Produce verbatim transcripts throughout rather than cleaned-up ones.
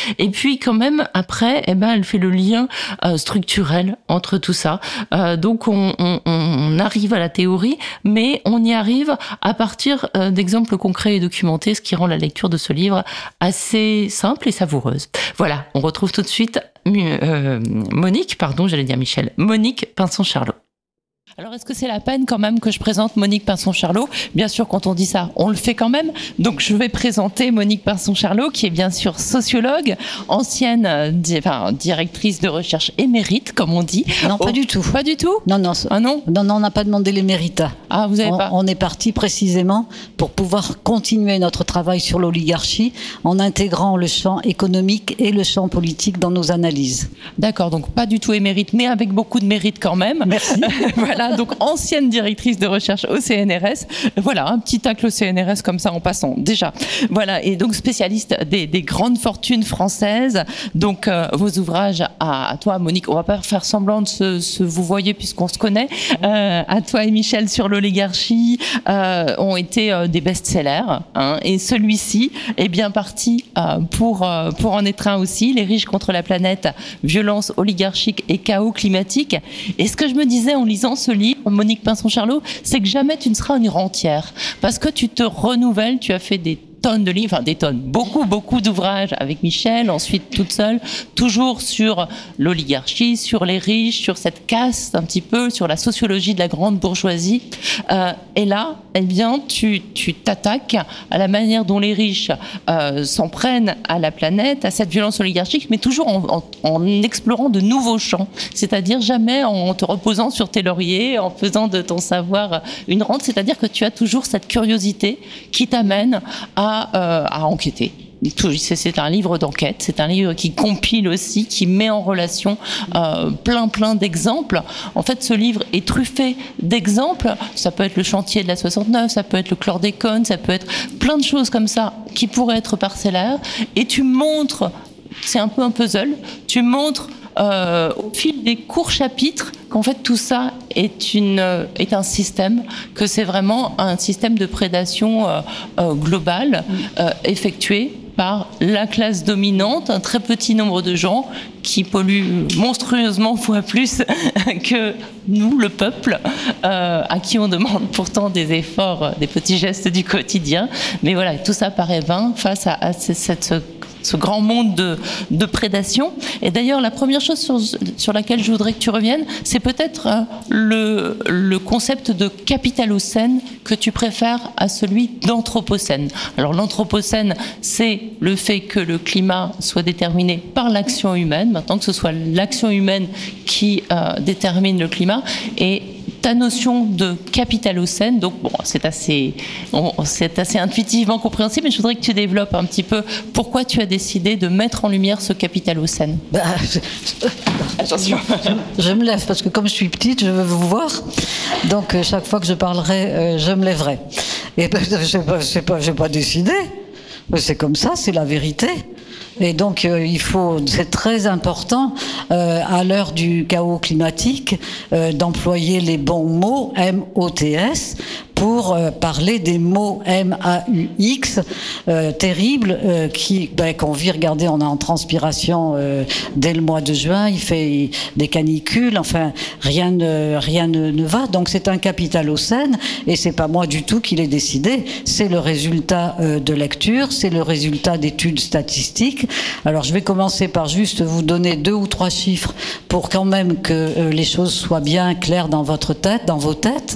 Et puis quand même après, eh ben elle fait le lien euh, structurel entre tout ça. Euh, donc on, on, on arrive à la théorie, mais on y arrive à partir euh, d'exemples concrets et documentés, ce qui rend la lecture de ce livre assez simple et savoureuse. Voilà, on retrouve tout de suite euh, Monique, pardon, j'allais dire Michel, Monique Pinson-Charlot. Alors, est-ce que c'est la peine quand même que je présente Monique Pinson-Charlot ? Bien sûr, quand on dit ça, on le fait quand même. Donc, je vais présenter Monique Pinson-Charlot, qui est bien sûr sociologue, ancienne euh, di- enfin, directrice de recherche émérite, comme on dit. Non, pas Oh, du tout. Pas du tout ? Non, non, Ah non ? non, non, on n'a pas demandé l'éméritat. Ah, vous avez on, pas ? on est parti précisément pour pouvoir continuer notre travail sur l'oligarchie en intégrant le champ économique et le champ politique dans nos analyses. D'accord, donc pas du tout émérite, mais avec beaucoup de mérite quand même. Merci. Voilà, donc ancienne directrice de recherche au C N R S. Voilà, un petit tacle au C N R S comme ça en passant, déjà. Voilà, et donc spécialiste des, des grandes fortunes françaises. Donc euh, vos ouvrages, à, à toi Monique, on va pas faire semblant de se, se vous voyez puisqu'on se connaît, euh, à toi et Michel sur l'oligarchie, euh, ont été euh, des best-sellers. Hein, et celui-ci est bien parti euh, pour, euh, pour en être un aussi, Les riches contre la planète, violence oligarchique et chaos climatique. Et ce que je me disais en lisant ce livre, Monique Pinson-Charlot, c'est que jamais tu ne seras une rentière. Parce que tu te renouvelles, tu as fait des tonnes de livres, enfin des tonnes, beaucoup, beaucoup d'ouvrages avec Michel, ensuite toute seule, toujours sur l'oligarchie, sur les riches, sur cette caste un petit peu, sur la sociologie de la grande bourgeoisie. Euh, et là, eh bien, tu, tu t'attaques à la manière dont les riches euh, s'en prennent à la planète, à cette violence oligarchique, mais toujours en, en, en explorant de nouveaux champs. C'est-à-dire jamais en te reposant sur tes lauriers, en faisant de ton savoir une rente. C'est-à-dire que tu as toujours cette curiosité qui t'amène à À, euh, à enquêter. C'est un livre d'enquête, c'est un livre qui compile aussi, qui met en relation euh, plein plein d'exemples. En fait, ce livre est truffé d'exemples. Ça peut être le chantier de la soixante-neuf, ça peut être le chlordécone, ça peut être plein de choses comme ça qui pourraient être parcellaires. Et tu montres, c'est un peu un puzzle, tu montres Euh, au fil des courts chapitres qu'en fait tout ça est, une, est un système, que c'est vraiment un système de prédation euh, euh, globale euh, effectué par la classe dominante, un très petit nombre de gens qui polluent monstrueusement fois plus que nous, le peuple, euh, à qui on demande pourtant des efforts, des petits gestes du quotidien. Mais voilà, tout ça paraît vain face à, à cette ce grand monde de, de prédation. Et d'ailleurs, la première chose sur, sur laquelle je voudrais que tu reviennes, c'est peut-être euh, le, le concept de capitalocène que tu préfères à celui d'anthropocène. Alors l'anthropocène, c'est le fait que le climat soit déterminé par l'action humaine, maintenant que ce soit l'action humaine qui euh, détermine le climat, et ta notion de capitalocène, donc bon, c'est assez, on, c'est assez intuitivement compréhensible, mais je voudrais que tu développes un petit peu pourquoi tu as décidé de mettre en lumière ce capitalocène. Bah, je, Attention. Je, je me lève parce que comme je suis petite, je veux vous voir. Donc chaque fois que je parlerai, euh, je me lèverai. Et ben, je n'ai pas, pas, pas décidé. C'est comme ça, c'est la vérité. Et donc, euh, il faut, c'est très important, euh, à l'heure du chaos climatique, euh, d'employer les bons mots, M O T S, pour euh, parler des mots M A U X, euh, terribles, euh, qui, ben, qu'on vit, regardez, on est en transpiration euh, dès le mois de juin, il fait des canicules, enfin, rien ne, rien ne, ne va. Donc, c'est un capitalocène, et c'est pas moi du tout qui l'ai décidé, c'est le résultat euh, de lecture, c'est le résultat d'études statistiques. Alors, je vais commencer par juste vous donner deux ou trois chiffres pour quand même que euh, les choses soient bien claires dans votre tête, dans vos têtes.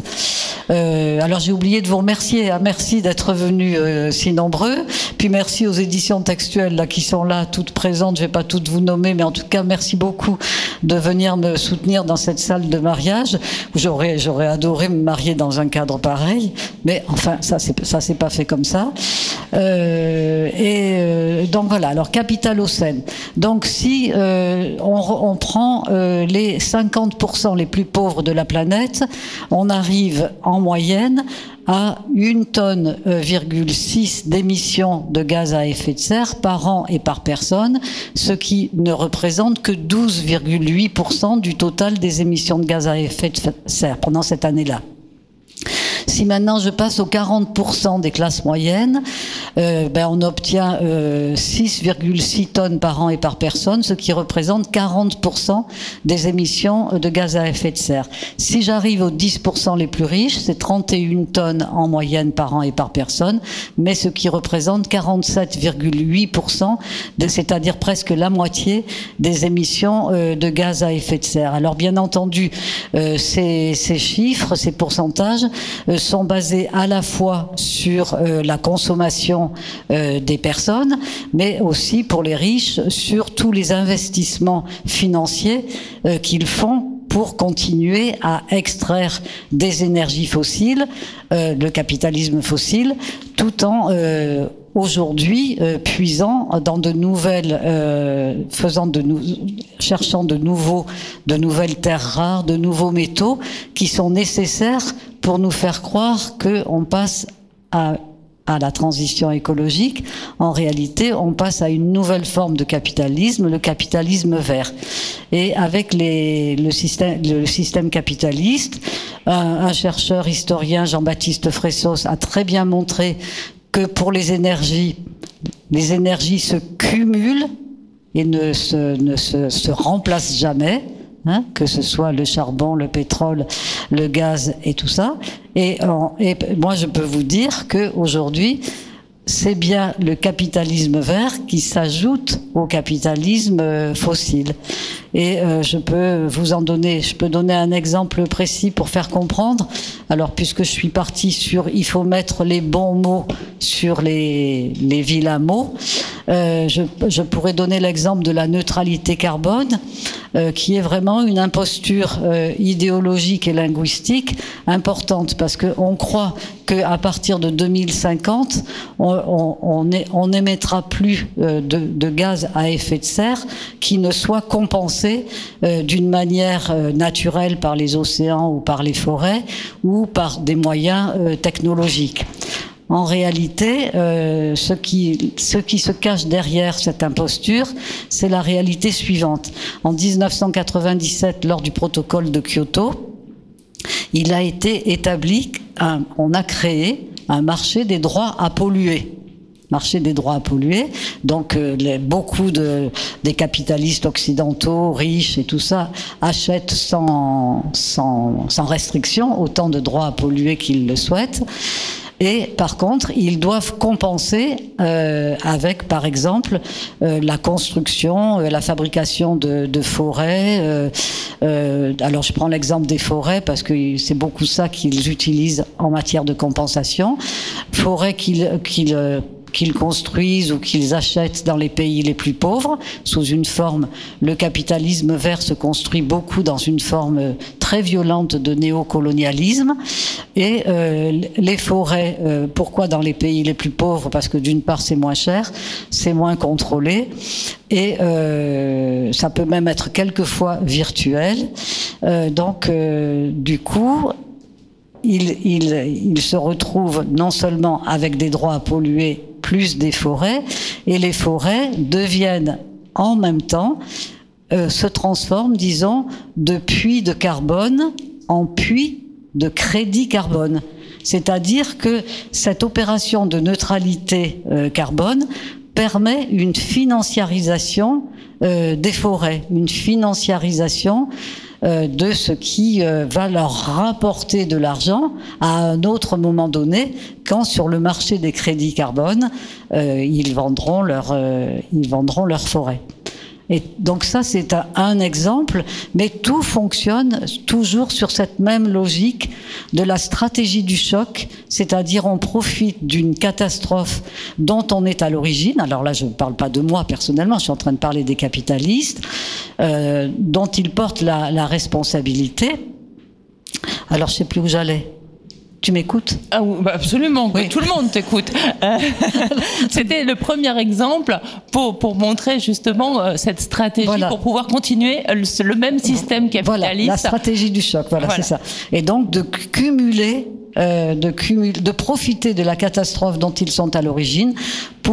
Euh, alors, j'ai oublié de vous remercier. Hein, merci d'être venus euh, si nombreux. Puis merci aux éditions textuelles là, qui sont là, toutes présentes. Je ne vais pas toutes vous nommer, mais en tout cas, merci beaucoup de venir me soutenir dans cette salle de mariage. J'aurais, j'aurais adoré me marier dans un cadre pareil, mais enfin, ça, c'est, ça s'est pas fait comme ça. Euh, et euh, donc voilà. Alors, capitalocène. Donc, si euh, on, on prend euh, les cinquante pour cent les plus pauvres de la planète, on arrive en moyenne à une tonne virgule six d'émissions de gaz à effet de serre par an et par personne, ce qui ne représente que douze virgule huit pour cent du total des émissions de gaz à effet de serre pendant cette année-là. Si maintenant je passe aux quarante pour cent des classes moyennes, euh, ben on obtient euh, six virgule six tonnes par an et par personne, ce qui représente quarante pour cent des émissions de gaz à effet de serre. Si j'arrive aux dix pour cent les plus riches, c'est trente et une tonnes en moyenne par an et par personne, mais ce qui représente quarante-sept virgule huit pour cent, c'est-à-dire presque la moitié des émissions euh, de gaz à effet de serre. Alors bien entendu, euh, ces, ces chiffres, ces pourcentages euh, sont basés à la fois sur euh, la consommation euh, des personnes, mais aussi pour les riches sur tous les investissements financiers euh, qu'ils font pour continuer à extraire des énergies fossiles, euh, le capitalisme fossile, tout en euh, aujourd'hui euh, puisant dans de nouvelles, euh, faisant de nou cherchant de nouveaux, de nouvelles terres rares, de nouveaux métaux qui sont nécessaires pour nous faire croire qu'on passe à à la transition écologique. En réalité, on passe à une nouvelle forme de capitalisme, le capitalisme vert. Et avec les, le, système, le système capitaliste, un, un chercheur historien, Jean-Baptiste Fressos, a très bien montré que pour les énergies, les énergies se cumulent et ne se, ne se, se remplacent jamais. Hein, que ce soit le charbon, le pétrole, le gaz et tout ça. Et, et moi, je peux vous dire qu'aujourd'hui, c'est bien le capitalisme vert qui s'ajoute au capitalisme fossile. Et euh, je peux vous en donner, je peux donner un exemple précis pour faire comprendre. Alors, puisque je suis partie sur, il faut mettre les bons mots sur les, les vilains mots, euh, je, je pourrais donner l'exemple de la neutralité carbone, euh, qui est vraiment une imposture euh, idéologique et linguistique importante, parce qu'on croit qu'à partir de deux mille cinquante, on, on, on, est, on émettra plus euh, de, de gaz à effet de serre qui ne soit compensé Euh, d'une manière euh, naturelle par les océans ou par les forêts ou par des moyens euh, technologiques. En réalité, euh, ce qui, ce qui se cache derrière cette imposture, c'est la réalité suivante. En mille neuf cent quatre-vingt-dix-sept, lors du protocole de Kyoto, il a été établi, un, on a créé un marché des droits à polluer. Marché des droits à polluer, donc euh, les, beaucoup de, des capitalistes occidentaux, riches et tout ça, achètent sans, sans, sans restriction autant de droits à polluer qu'ils le souhaitent. Et par contre, ils doivent compenser euh, avec, par exemple, euh, la construction, euh, la fabrication de, de forêts. Euh, euh, alors, je prends l'exemple des forêts parce que c'est beaucoup ça qu'ils utilisent en matière de compensation. Forêts qu'ils qu'ils qu'ils construisent ou qu'ils achètent dans les pays les plus pauvres, sous une forme, le capitalisme vert se construit beaucoup dans une forme très violente de néocolonialisme. Et euh, les forêts, euh, pourquoi dans les pays les plus pauvres? Parce que d'une part c'est moins cher, c'est moins contrôlé, et euh, ça peut même être quelquefois virtuel. Euh, donc euh, du coup, il, il, il se retrouve non seulement avec des droits à polluer plus des forêts, et les forêts deviennent en même temps, euh, se transforment, disons, de puits de carbone en puits de crédit carbone. C'est-à-dire que cette opération de neutralité euh, carbone permet une financiarisation euh, des forêts, une financiarisation euh, de ce qui euh, va leur rapporter de l'argent à un autre moment donné, quand sur le marché des crédits carbone, euh, ils vendront leur, euh, ils vendront leur forêt. Et donc ça, c'est un, un exemple, mais tout fonctionne toujours sur cette même logique de la stratégie du choc, c'est-à-dire on profite d'une catastrophe dont on est à l'origine. Alors là, je ne parle pas de moi personnellement, je suis en train de parler des capitalistes, euh, dont ils portent la, la responsabilité. Alors, je ne sais plus où j'allais. Tu m'écoutes? Ah oui, bah absolument, oui. Tout le monde t'écoute. Euh, C'était le premier exemple pour, pour montrer justement euh, cette stratégie, voilà, pour pouvoir continuer le, le même système capitaliste. Voilà, la stratégie du choc, voilà, voilà. C'est ça. Et donc de cumuler, euh, de, cumul, de profiter de la catastrophe dont ils sont à l'origine pour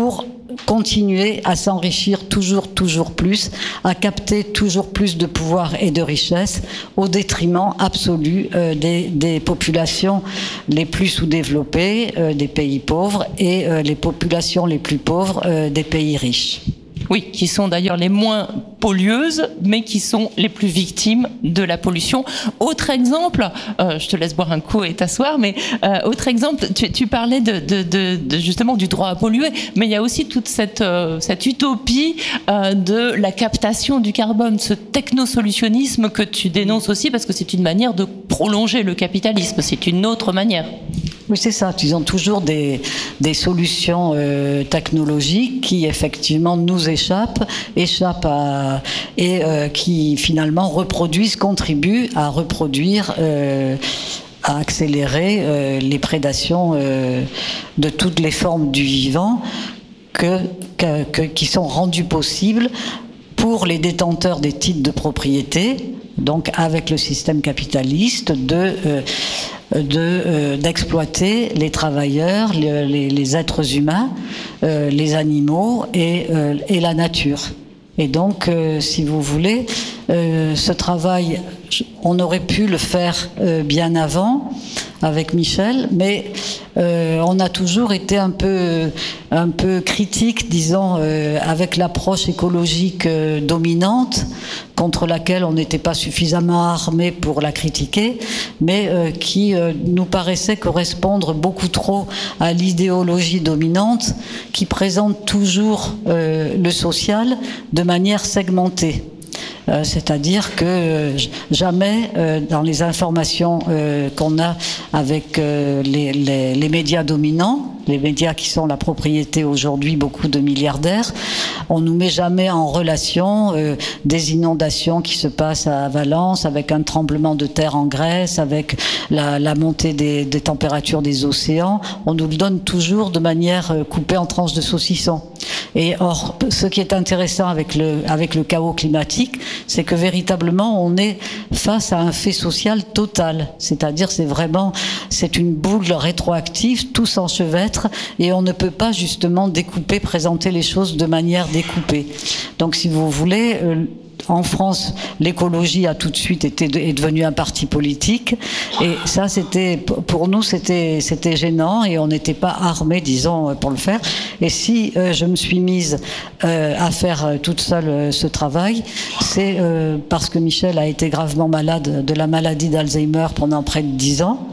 continuer à s'enrichir toujours, toujours plus, à capter toujours plus de pouvoir et de richesse au détriment absolu euh, des, des populations les plus sous-développées, euh, des pays pauvres, et euh, les populations les plus pauvres euh, des pays riches. Oui, qui sont d'ailleurs les moins pollueuses, mais qui sont les plus victimes de la pollution. Autre exemple, euh, je te laisse boire un coup et t'asseoir, mais euh, autre exemple, tu, tu parlais de, de, de, de justement du droit à polluer, mais il y a aussi toute cette, euh, cette utopie euh, de la captation du carbone, ce technosolutionnisme que tu dénonces aussi, parce que c'est une manière de prolonger le capitalisme, c'est une autre manière. Oui, c'est ça. Ils ont toujours des, des solutions euh, technologiques qui, effectivement, nous échappent, échappent à, et euh, qui, finalement, reproduisent, contribuent à reproduire, euh, à accélérer euh, les prédations euh, de toutes les formes du vivant que, que, que, qui sont rendues possibles pour les détenteurs des titres de propriété, donc avec le système capitaliste, de... Euh, de euh, d'exploiter les travailleurs, les, les, les êtres humains, euh, les animaux et, euh, et la nature. Et donc, euh, si vous voulez, euh, ce travail, on aurait pu le faire euh, bien avant avec Michel, mais euh, on a toujours été un peu, un peu critique, disons, euh, avec l'approche écologique euh, dominante, contre laquelle on n'était pas suffisamment armé pour la critiquer, mais euh, qui euh, nous paraissait correspondre beaucoup trop à l'idéologie dominante qui présente toujours euh, le social de manière segmentée. Euh, c'est-à-dire que euh, jamais euh, dans les informations euh, qu'on a avec euh, les, les, les médias dominants, les médias qui sont la propriété aujourd'hui beaucoup de milliardaires, on nous met jamais en relation euh, des inondations qui se passent à Valence, avec un tremblement de terre en Grèce, avec la, la montée des, des températures des océans. On nous le donne toujours de manière euh, coupée en tranches de saucisson. Et or, ce qui est intéressant avec le, avec le chaos climatique, c'est que véritablement on est face à un fait social total. C'est-à-dire c'est vraiment, c'est une boule rétroactive, tout s'enchevêtre, et on ne peut pas justement découper, présenter les choses de manière découpée. Donc si vous voulez, euh, en France, l'écologie a tout de suite été est devenue un parti politique, et ça, c'était pour nous, c'était c'était gênant, et on n'était pas armés, disons, pour le faire. Et si euh, je me suis mise euh, à faire euh, toute seule euh, ce travail, c'est euh, parce que Michel a été gravement malade de la maladie d'Alzheimer pendant près de dix ans.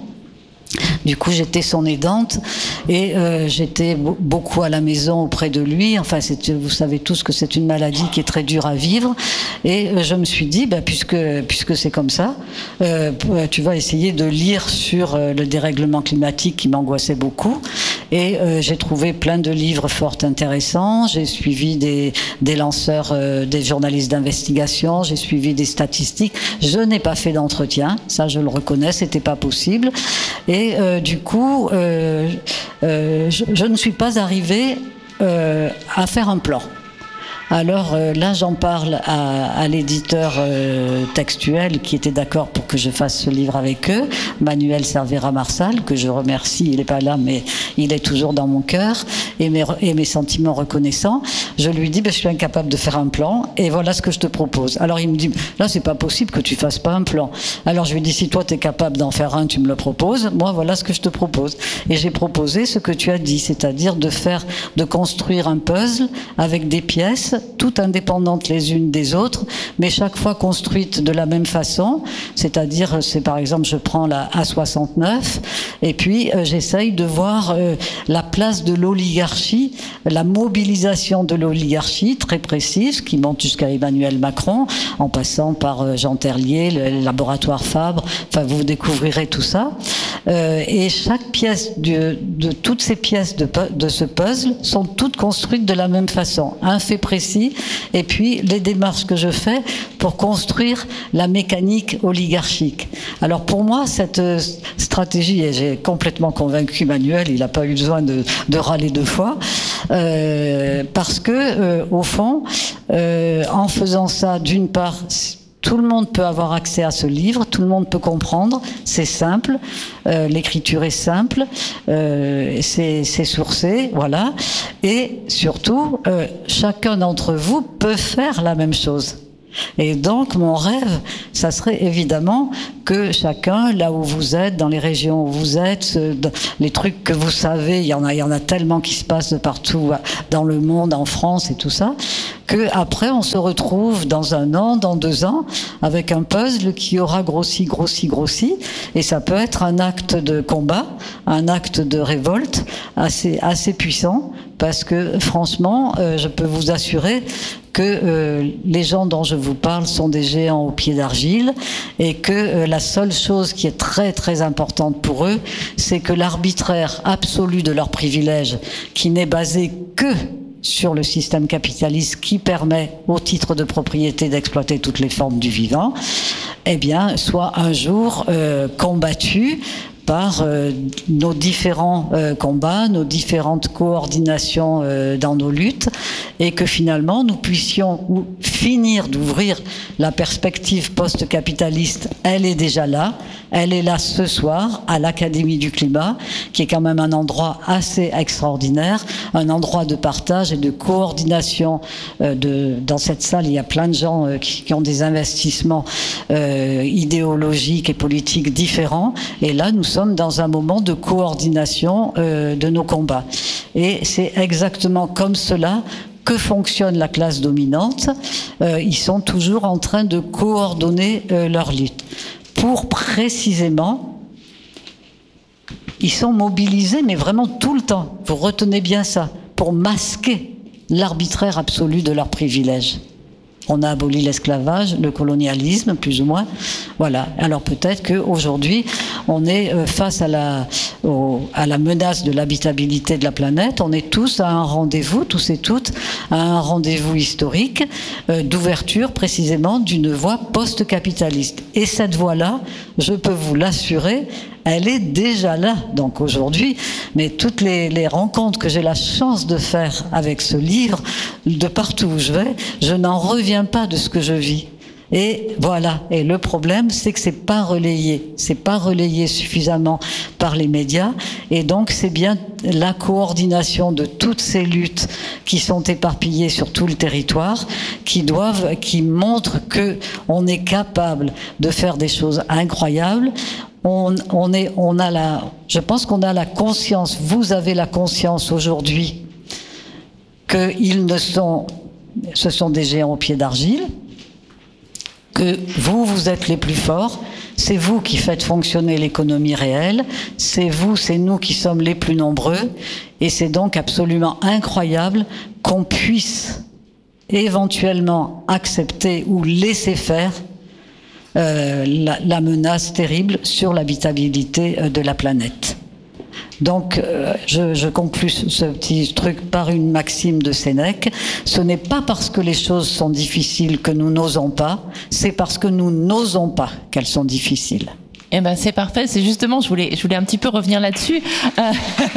Du coup, j'étais son aidante, et euh, j'étais beaucoup à la maison auprès de lui. Enfin, c'est, vous savez tous que c'est une maladie qui est très dure à vivre. Et euh, je me suis dit, bah, puisque, puisque c'est comme ça, euh, tu vas essayer de lire sur euh, le dérèglement climatique qui m'angoissait beaucoup. Et euh, j'ai trouvé plein de livres fort intéressants. J'ai suivi des, des lanceurs, euh, des journalistes d'investigation. J'ai suivi des statistiques. Je n'ai pas fait d'entretien. Ça, je le reconnais, c'était pas possible. Et euh, du coup, euh, euh, je, je ne suis pas arrivée euh, à faire un plan. Alors euh, là, j'en parle à, à l'éditeur euh, textuel qui était d'accord pour que je fasse ce livre avec eux, Manuel Cervera-Marsal, que je remercie. Il n'est pas là, mais il est toujours dans mon cœur, et mes, et mes sentiments reconnaissants. Je lui dis, ben, je suis incapable de faire un plan, et voilà ce que je te propose. Alors il me dit, là, c'est pas possible que tu fasses pas un plan. Alors je lui dis, si toi, tu es capable d'en faire un, tu me le proposes. Moi, voilà ce que je te propose. Et j'ai proposé ce que tu as dit, c'est-à-dire de faire, de construire un puzzle avec des pièces toutes indépendantes les unes des autres, mais chaque fois construites de la même façon. C'est-à-dire, c'est par exemple, je prends la A soixante-neuf, et puis euh, j'essaye de voir euh, la place de l'oligarchie, la mobilisation de l'oligarchie très précise, qui monte jusqu'à Emmanuel Macron, en passant par euh, Jean Terlier, le laboratoire Fabre. Enfin, vous découvrirez tout ça. Euh, et chaque pièce de, de toutes ces pièces de, de ce puzzle sont toutes construites de la même façon. Un fait précis, et puis les démarches que je fais pour construire la mécanique oligarchique. Alors pour moi, cette stratégie, et j'ai complètement convaincu Manuel, il n'a pas eu besoin de, de râler deux fois, euh, parce que euh, au fond, euh, en faisant ça, d'une part, tout le monde peut avoir accès à ce livre, tout le monde peut comprendre, c'est simple, euh, l'écriture est simple, euh, c'est, c'est sourcé, voilà. Et surtout, euh, chacun d'entre vous peut faire la même chose. Et donc, mon rêve, ça serait évidemment que chacun, là où vous êtes, dans les régions où vous êtes, les trucs que vous savez, il y en a, il y en a tellement qui se passent de partout dans le monde, en France et tout ça, que après on se retrouve dans un an, dans deux ans, avec un puzzle qui aura grossi, grossi, grossi, et ça peut être un acte de combat, un acte de révolte assez, assez puissant, parce que franchement, euh, je peux vous assurer que euh, les gens dont je vous parle sont des géants au pied d'argile, et que euh, la seule chose qui est très très importante pour eux, c'est que l'arbitraire absolu de leurs privilèges, qui n'est basé que sur le système capitaliste qui permet au titre de propriété d'exploiter toutes les formes du vivant, eh bien, soit un jour euh, combattu par euh, nos différents euh, combats, nos différentes coordinations euh, dans nos luttes, et que finalement nous puissions ou, finir d'ouvrir la perspective post-capitaliste. Elle est déjà là, elle est là ce soir à l'Académie du Climat, qui est quand même un endroit assez extraordinaire, un endroit de partage et de coordination. Euh, de, dans cette salle, il y a plein de gens euh, qui, qui ont des investissements euh, idéologiques et politiques différents, et là nous sommes dans un moment de coordination euh, de nos combats. Et c'est exactement comme cela que fonctionne la classe dominante. Euh, ils sont toujours en train de coordonner euh, leur lutte. Pour précisément, ils sont mobilisés, mais vraiment tout le temps. Vous retenez bien ça, pour masquer l'arbitraire absolu de leurs privilèges. On a aboli l'esclavage, le colonialisme, plus ou moins. Voilà. Alors peut-être qu'aujourd'hui, on est face à la, au, à la menace de l'habitabilité de la planète. On est tous à un rendez-vous, tous et toutes, à un rendez-vous historique euh, d'ouverture précisément d'une voie post-capitaliste. Et cette voie-là, je peux vous l'assurer, elle est déjà là, donc aujourd'hui, mais toutes les, les rencontres que j'ai la chance de faire avec ce livre, de partout où je vais, je n'en reviens pas de ce que je vis. Et voilà. Et le problème, c'est que c'est pas relayé. C'est pas relayé suffisamment par les médias. Et donc, c'est bien la coordination de toutes ces luttes qui sont éparpillées sur tout le territoire, qui doivent, qui montrent que on est capable de faire des choses incroyables. On, on est, on a la, je pense qu'on a la conscience, vous avez la conscience aujourd'hui qu'ils ne sont, ce sont des géants au pied d'argile, que vous, vous êtes les plus forts, c'est vous qui faites fonctionner l'économie réelle, c'est vous, c'est nous qui sommes les plus nombreux, et c'est donc absolument incroyable qu'on puisse éventuellement accepter ou laisser faire Euh, la, la menace terrible sur l'habitabilité euh, de la planète. Donc, euh, je, je conclus ce petit truc par une maxime de Sénèque. Ce n'est pas parce que les choses sont difficiles que nous n'osons pas, c'est parce que nous n'osons pas qu'elles sont difficiles. Eh ben, c'est parfait. C'est justement, je voulais, je voulais un petit peu revenir là-dessus. Euh...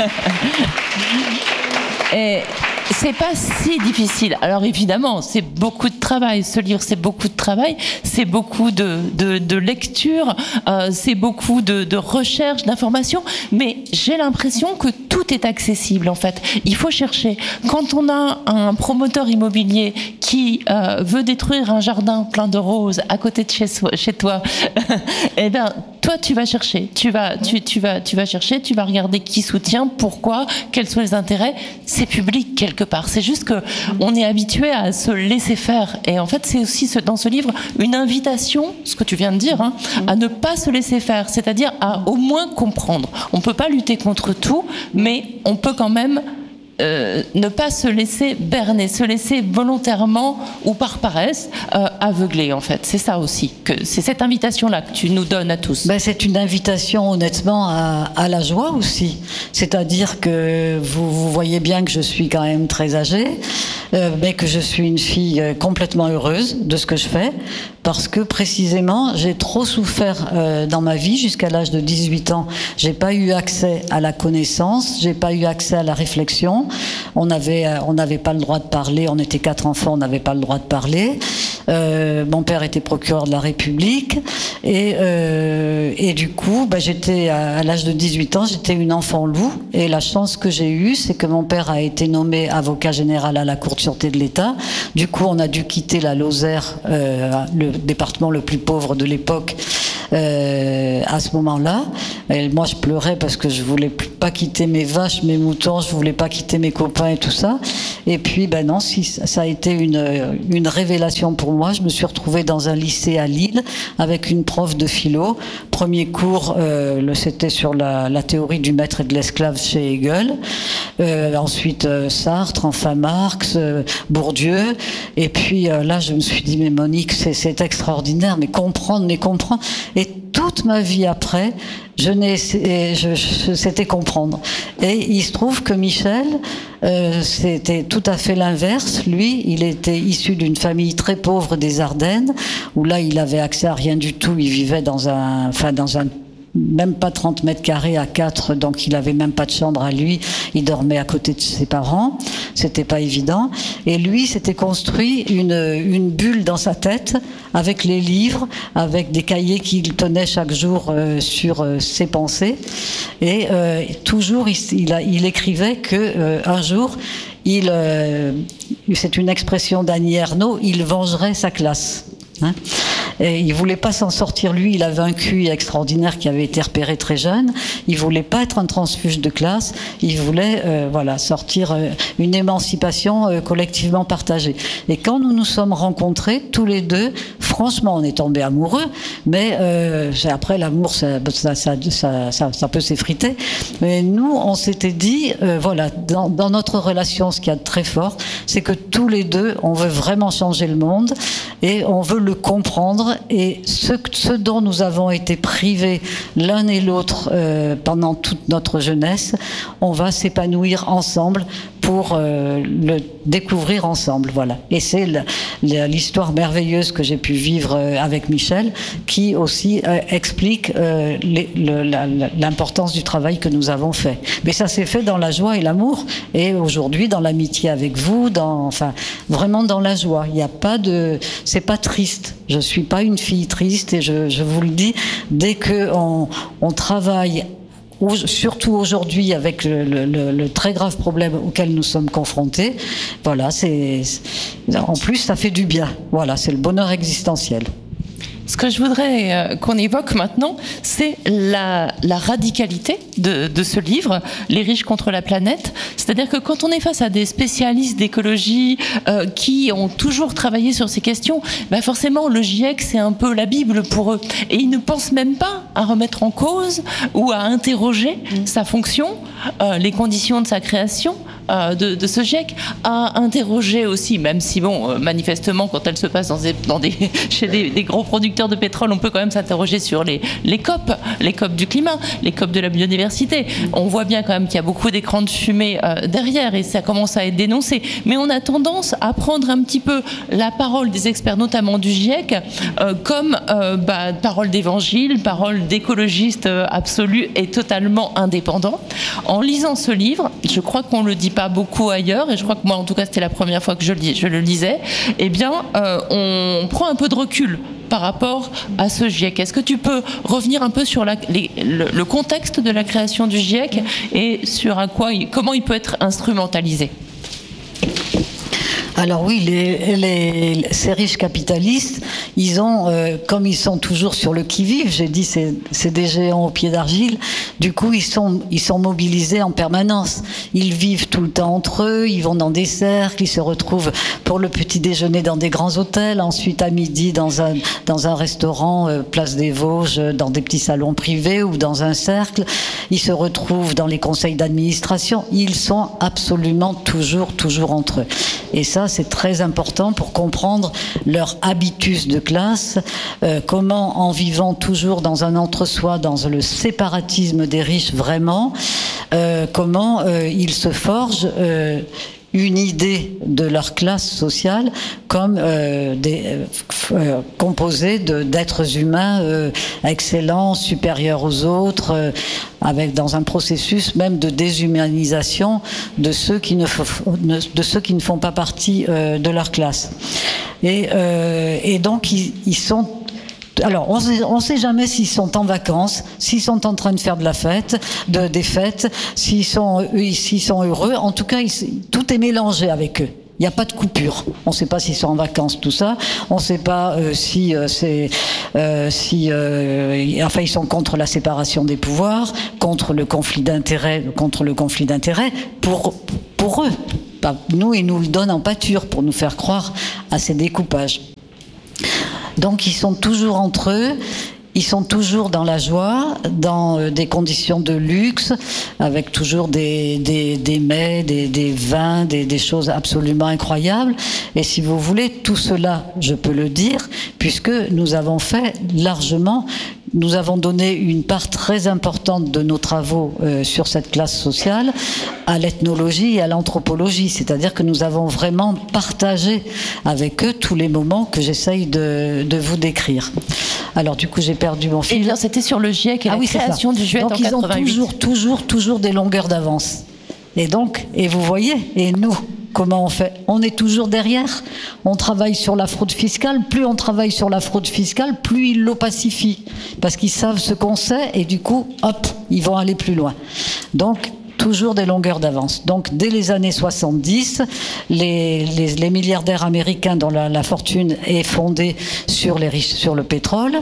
Et c'est pas si difficile. Alors évidemment, c'est beaucoup de travail. Ce livre, c'est beaucoup de travail, c'est beaucoup de, de, de lecture, euh, c'est beaucoup de, de recherche, d'information. Mais j'ai l'impression que tout est accessible en fait. Il faut chercher. Quand on a un promoteur immobilier qui euh, veut détruire un jardin plein de roses à côté de chez, chez toi, eh ben toi tu vas chercher. Tu vas, tu, tu vas, tu vas chercher. Tu vas regarder qui soutient, pourquoi, quels sont les intérêts. C'est public quelque part. C'est juste que on est habitué à se laisser faire. Et en fait, c'est aussi ce, dans ce livre une invitation, ce que tu viens de dire, hein, à ne pas se laisser faire, c'est-à-dire à au moins comprendre. On peut pas lutter contre tout, mais on peut quand même euh, ne pas se laisser berner, se laisser volontairement ou par paresse euh, aveugler. En fait, c'est ça aussi. Que c'est cette invitation-là que tu nous donnes à tous. Ben, c'est une invitation, honnêtement, à, à la joie aussi. C'est-à-dire que vous, vous voyez bien que je suis quand même très âgée, euh, mais que je suis une fille complètement heureuse de ce que je fais, parce que précisément, j'ai trop souffert euh, dans ma vie jusqu'à l'âge de dix-huit ans. J'ai pas eu accès à la connaissance, j'ai pas eu accès à la réflexion. On avait, euh, on n'avait pas le droit de parler. On était quatre enfants, on n'avait pas le droit de parler. Euh, mon père était procureur de la République et, euh, et du coup, bah, j'étais à, à l'âge de dix-huit ans, j'étais une enfant loup. Et la chance que j'ai eue, c'est que mon père a été nommé avocat général à la Cour de sûreté de l'État. Du coup, on a dû quitter la Lozère, euh, le département le plus pauvre de l'époque. Euh, à ce moment-là, et moi je pleurais parce que je voulais pas quitter mes vaches, mes moutons, je voulais pas quitter mes copains et tout ça. Et puis ben non, si ça a été une une révélation pour moi. Je me suis retrouvée dans un lycée à Lille avec une prof de philo. Premier cours, euh, c'était sur la, la théorie du maître et de l'esclave chez Hegel. Euh, ensuite euh, Sartre, enfin Marx, euh, Bourdieu. Et puis euh, là, je me suis dit mais Monique, c'est, c'est extraordinaire, mais comprendre, mais comprendre. Et toute ma vie après, je n'ai, je, je, c'était comprendre. Et il se trouve que Michel, euh, c'était tout à fait l'inverse. Lui, il était issu d'une famille très pauvre des Ardennes, où là, il avait accès à rien du tout. Il vivait dans un, enfin, dans un même pas trente mètres carrés à quatre, donc il avait même pas de chambre à lui, il dormait à côté de ses parents, c'était pas évident, et lui s'était construit une, une bulle dans sa tête, avec les livres, avec des cahiers qu'il tenait chaque jour euh, sur euh, ses pensées, et euh, toujours il, il, a, il écrivait que euh, un jour, il, euh, c'est une expression d'Annie Ernaux, il vengerait sa classe. Hein. Et il voulait pas s'en sortir, lui, il avait un Q I extraordinaire qui avait été repéré très jeune, il voulait pas être un transfuge de classe, il voulait euh, voilà, sortir euh, une émancipation euh, collectivement partagée. Et quand nous nous sommes rencontrés, tous les deux, franchement, on est tombés amoureux, mais euh, après l'amour, ça, ça, ça, ça, ça, ça peut s'effriter, mais nous, on s'était dit, euh, voilà, dans, dans notre relation, ce qu'il y a de très fort, c'est que tous les deux, on veut vraiment changer le monde, et on veut le comprendre. Et ce, ce dont nous avons été privés l'un et l'autre euh, pendant toute notre jeunesse, on va s'épanouir ensemble pour euh, le découvrir ensemble, voilà. Et c'est le, le, l'histoire merveilleuse que j'ai pu vivre euh, avec Michel, qui aussi euh, explique euh, les, le, la, l'importance du travail que nous avons fait. Mais ça s'est fait dans la joie et l'amour, et aujourd'hui dans l'amitié avec vous, dans, enfin, vraiment dans la joie. Il n'y a pas de, c'est pas triste. Je suis pas une fille triste, et je, je vous le dis, dès que on, on travaille, surtout aujourd'hui avec le, le, le très grave problème auquel nous sommes confrontés, voilà, c'est, en plus ça fait du bien. Voilà, c'est le bonheur existentiel. Ce que je voudrais qu'on évoque maintenant, c'est la, la radicalité de, de ce livre, Les riches contre la planète. C'est-à-dire que quand on est face à des spécialistes d'écologie euh, qui ont toujours travaillé sur ces questions, ben forcément le GIEC c'est un peu la Bible pour eux. Et ils ne pensent même pas à remettre en cause ou à interroger mmh. sa fonction, euh, les conditions de sa création. De, de ce GIEC, à interroger aussi, même si bon, manifestement, quand elle se passe dans des, dans des, chez des, des gros producteurs de pétrole, on peut quand même s'interroger sur les, les C O P, les C O P du climat, les C O P de la biodiversité. On voit bien quand même qu'il y a beaucoup d'écrans de fumée euh, derrière, et ça commence à être dénoncé. Mais on a tendance à prendre un petit peu la parole des experts, notamment du GIEC, euh, comme euh, bah, parole d'évangile, parole d'écologiste euh, absolu et totalement indépendant. En lisant ce livre, je crois qu'on le dit pas beaucoup ailleurs, et je crois que moi en tout cas c'était la première fois que je, je le lisais, eh bien euh, on prend un peu de recul par rapport à ce GIEC. Est-ce que tu peux revenir un peu sur la, les, le, le contexte de la création du GIEC et sur à quoi, comment il peut être instrumentalisé ? Alors oui, les, les, ces riches capitalistes, ils ont, euh, comme ils sont toujours sur le qui-vive, j'ai dit c'est, c'est des géants au pied d'argile, du coup ils sont, ils sont mobilisés en permanence. Ils vivent tout le temps entre eux, ils vont dans des cercles, ils se retrouvent pour le petit déjeuner dans des grands hôtels, ensuite à midi dans un, dans un restaurant euh, place des Vosges, dans des petits salons privés ou dans un cercle. Ils se retrouvent dans les conseils d'administration. Ils sont absolument toujours, toujours entre eux. Et ça, c'est très important pour comprendre leur habitus de classe, euh, comment en vivant toujours dans un entre-soi, dans le séparatisme des riches vraiment, euh, comment euh, ils se forgent euh, une idée de leur classe sociale comme euh, des, euh, composée de, d'êtres humains euh, excellents, supérieurs aux autres, euh, avec dans un processus même de déshumanisation de ceux qui ne, de ceux qui ne font pas partie euh, de leur classe. Et, euh, et donc ils, ils sont Alors, on ne sait jamais s'ils sont en vacances, s'ils sont en train de faire de la fête, de, des fêtes, s'ils sont, s'ils sont heureux. En tout cas, ils, tout est mélangé avec eux. Il n'y a pas de coupure. On ne sait pas s'ils sont en vacances, tout ça. On ne sait pas euh, si euh, c'est, euh, si, euh, enfin, ils sont contre la séparation des pouvoirs, contre le conflit d'intérêts, contre le conflit d'intérêts pour pour eux. Nous, ils nous le donnent en pâture pour nous faire croire à ces découpages. Donc ils sont toujours entre eux, ils sont toujours dans la joie, dans des conditions de luxe, avec toujours des, des, des mets, des, des vins, des, des choses absolument incroyables. Et si vous voulez, tout cela, je peux le dire, puisque nous avons fait largement... Nous avons donné une part très importante de nos travaux euh, sur cette classe sociale à l'ethnologie et à l'anthropologie, c'est-à-dire que nous avons vraiment partagé avec eux tous les moments que j'essaye de, de vous décrire. Alors du coup j'ai perdu mon fil. Eh bien c'était sur le GIEC et ah la oui, création du GIEC en quatre-vingt-huit. Donc ils ont toujours, toujours, toujours des longueurs d'avance. Et donc, et vous voyez, et nous, comment on fait? On est toujours derrière. On travaille sur la fraude fiscale. Plus on travaille sur la fraude fiscale, plus ils l'opacifient. Parce qu'ils savent ce qu'on sait et du coup, hop, ils vont aller plus loin. Donc, toujours des longueurs d'avance. Donc, dès les années soixante-dix, les, les, les milliardaires américains dont la, la fortune est fondée sur, les riches, sur le pétrole,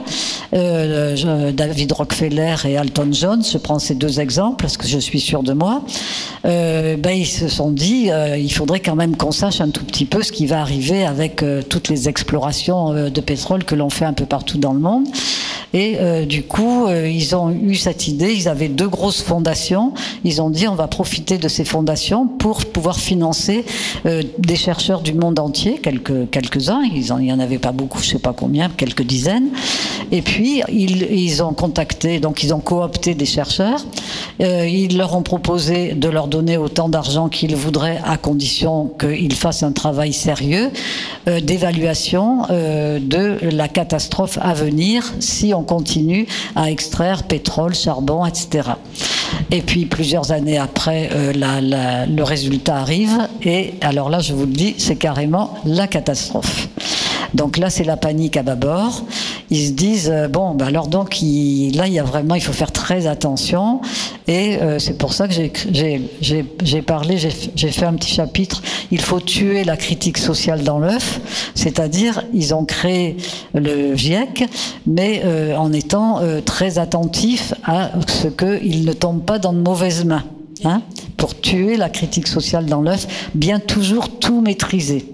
euh, je, David Rockefeller et Alton Jones, je prends ces deux exemples parce que je suis sûre de moi, euh, ben, ils se sont dit euh, il faudrait quand même qu'on sache un tout petit peu ce qui va arriver avec euh, toutes les explorations euh, de pétrole que l'on fait un peu partout dans le monde. Et euh, du coup, euh, ils ont eu cette idée, ils avaient deux grosses fondations, ils ont dit on va profiter de ces fondations pour pouvoir financer euh, des chercheurs du monde entier, quelques, quelques-uns, ils en, il n'y en avait pas beaucoup, je ne sais pas combien, quelques dizaines. Et puis, ils, ils ont contacté, donc ils ont coopté des chercheurs, euh, ils leur ont proposé de leur donner autant d'argent qu'ils voudraient à condition qu'ils fassent un travail sérieux euh, d'évaluation euh, de la catastrophe à venir si on continue à extraire pétrole, charbon, et cetera. Et puis plusieurs années après, euh, la, la, le résultat arrive et alors là, je vous le dis, c'est carrément la catastrophe. Donc là, c'est la panique à bâbord. Ils se disent euh, bon, bah alors donc il, là, il y a vraiment, il faut faire très attention. Et euh, c'est pour ça que j'ai, j'ai, j'ai, j'ai parlé, j'ai, j'ai fait un petit chapitre. Il faut tuer la critique sociale dans l'œuf, c'est-à-dire ils ont créé le GIEC, mais euh, en étant euh, très attentifs à ce qu'il ne tombe pas dans de mauvaises mains, hein, pour tuer la critique sociale dans l'œuf, bien toujours tout maîtriser.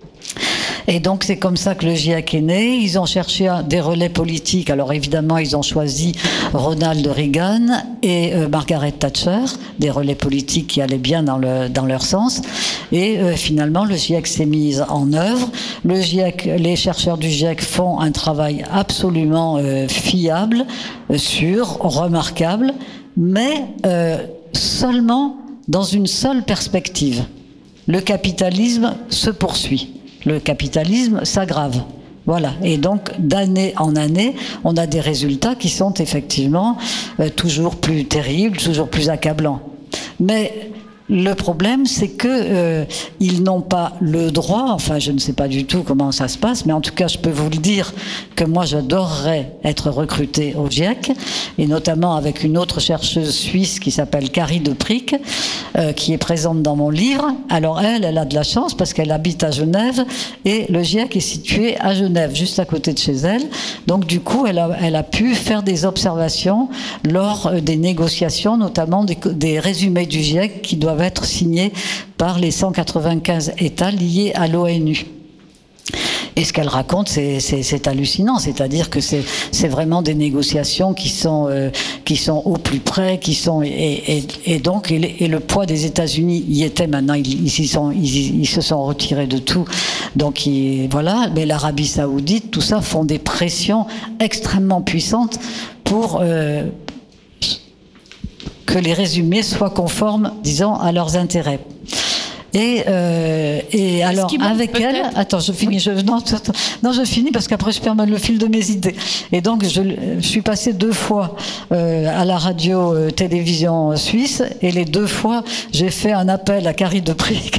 Et donc c'est comme ça que le GIEC est né. Ils ont cherché des relais politiques. Alors évidemment, ils ont choisi Ronald Reagan et euh, Margaret Thatcher, des relais politiques qui allaient bien dans, le, dans leur sens. Et euh, finalement, le GIEC s'est mis en œuvre. Le GIEC, les chercheurs du GIEC font un travail absolument euh, fiable, euh, sûr, remarquable, mais euh, seulement dans une seule perspective. Le capitalisme se poursuit. Le capitalisme s'aggrave. Voilà. Et donc, d'année en année, on a des résultats qui sont effectivement euh, toujours plus terribles, toujours plus accablants. Mais le problème, c'est que euh, ils n'ont pas le droit, enfin je ne sais pas du tout comment ça se passe, mais en tout cas je peux vous le dire que moi j'adorerais être recrutée au GIEC, et notamment avec une autre chercheuse suisse qui s'appelle Carrie de Prick, euh, qui est présente dans mon livre. Alors elle, elle a de la chance parce qu'elle habite à Genève, et le GIEC est situé à Genève, juste à côté de chez elle. Donc du coup, elle a, elle a pu faire des observations lors des négociations, notamment des, des résumés du GIEC qui doivent être signés par les cent quatre-vingt-quinze États liés à l'ONU. Et ce qu'elle raconte, c'est, c'est, c'est hallucinant. C'est-à-dire que c'est, c'est vraiment des négociations qui sont, euh, qui sont au plus près, qui sont et, et, et donc et, et le poids des États-Unis y était. Maintenant, ils, ils, sont, ils, ils se sont retirés de tout. Donc ils, voilà. Mais l'Arabie Saoudite, tout ça font des pressions extrêmement puissantes pour euh, que les résumés soient conformes, disons, à leurs intérêts. Et, euh, et alors, avec elle, peut-être... attends, je finis, oui. je, non, attends, non, je finis parce qu'après je perds le fil de mes idées. Et donc, je, je suis passée deux fois euh, à la radio-télévision euh, suisse, et les deux fois, j'ai fait un appel à Carrie Depric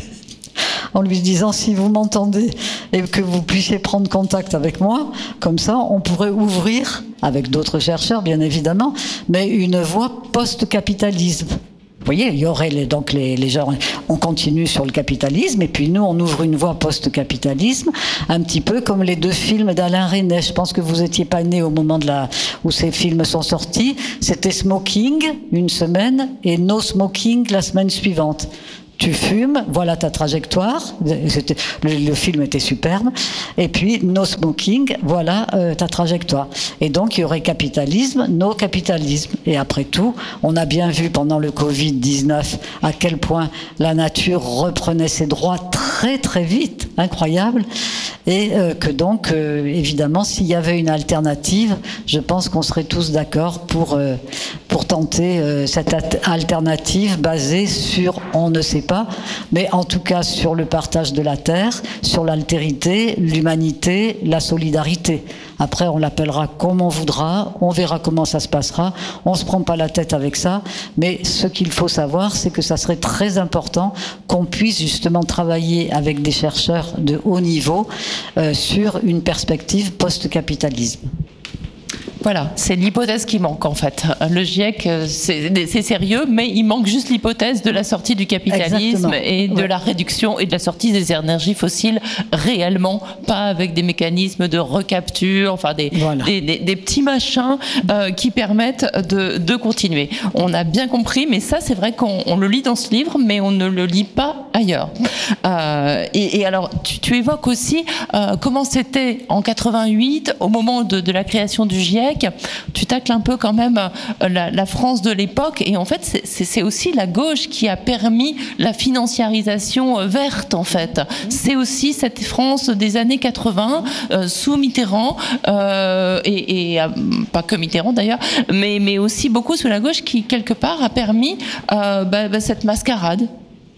en lui disant, si vous m'entendez et que vous puissiez prendre contact avec moi, comme ça, on pourrait ouvrir, avec d'autres chercheurs bien évidemment, mais une voie post-capitalisme. Vous voyez, il y aurait les, donc les, les gens, on continue sur le capitalisme, et puis nous, on ouvre une voie post-capitalisme, un petit peu comme les deux films d'Alain Resnais. Je pense que vous n'étiez pas né au moment de la, où ces films sont sortis. C'était Smoking, une semaine, et No Smoking, la semaine suivante. Tu fumes, voilà ta trajectoire. C'était, le, le film était superbe. Et puis, no smoking, voilà euh, ta trajectoire. Et donc, il y aurait capitalisme, no capitalisme. Et après tout, on a bien vu pendant le covid dix-neuf à quel point la nature reprenait ses droits très très vite, incroyable. Et euh, que donc, euh, évidemment, s'il y avait une alternative, je pense qu'on serait tous d'accord pour, euh, pour tenter euh, cette alternative basée sur, on ne sait pas, mais en tout cas sur le partage de la terre, sur l'altérité, l'humanité, la solidarité. Après, on l'appellera comme on voudra, on verra comment ça se passera, on ne se prend pas la tête avec ça, mais ce qu'il faut savoir, c'est que ça serait très important qu'on puisse justement travailler avec des chercheurs de haut niveau euh, sur une perspective post-capitalisme. Voilà, c'est l'hypothèse qui manque en fait. Le GIEC, c'est, c'est sérieux, mais il manque juste l'hypothèse de la sortie du capitalisme. Exactement. Et de ouais. la réduction et de la sortie des énergies fossiles réellement, pas avec des mécanismes de recapture, enfin des, voilà. des, des, des petits machins euh, qui permettent de, de continuer. On a bien compris, mais ça c'est vrai qu'on on le lit dans ce livre, mais on ne le lit pas ailleurs. Euh, et, et alors, tu, tu évoques aussi euh, comment c'était en quatre-vingt-huit, au moment de, de la création du GIEC. Tu tacles un peu quand même la, la France de l'époque, et en fait c'est, c'est, c'est aussi la gauche qui a permis la financiarisation verte en fait. C'est aussi cette France des années quatre-vingts euh, sous Mitterrand euh, et, et euh, pas que Mitterrand d'ailleurs, mais, mais aussi beaucoup sous la gauche qui quelque part a permis euh, bah, bah, cette mascarade.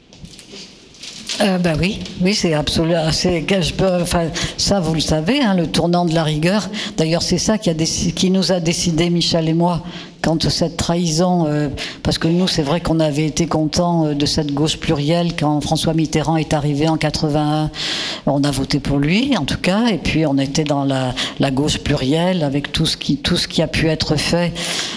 Euh, ben oui, oui, c'est absolument. C'est, je peux, enfin, ça, vous le savez, hein, le tournant de la rigueur. D'ailleurs, c'est ça qui, a décidé, qui nous a décidé, Michel et moi, quand cette trahison, euh, parce que nous, c'est vrai qu'on avait été contents de cette gauche plurielle quand François Mitterrand est arrivé en quatre-vingt-un. On a voté pour lui, en tout cas, et puis on était dans la, la gauche plurielle avec tout ce qui, tout ce qui a pu être fait.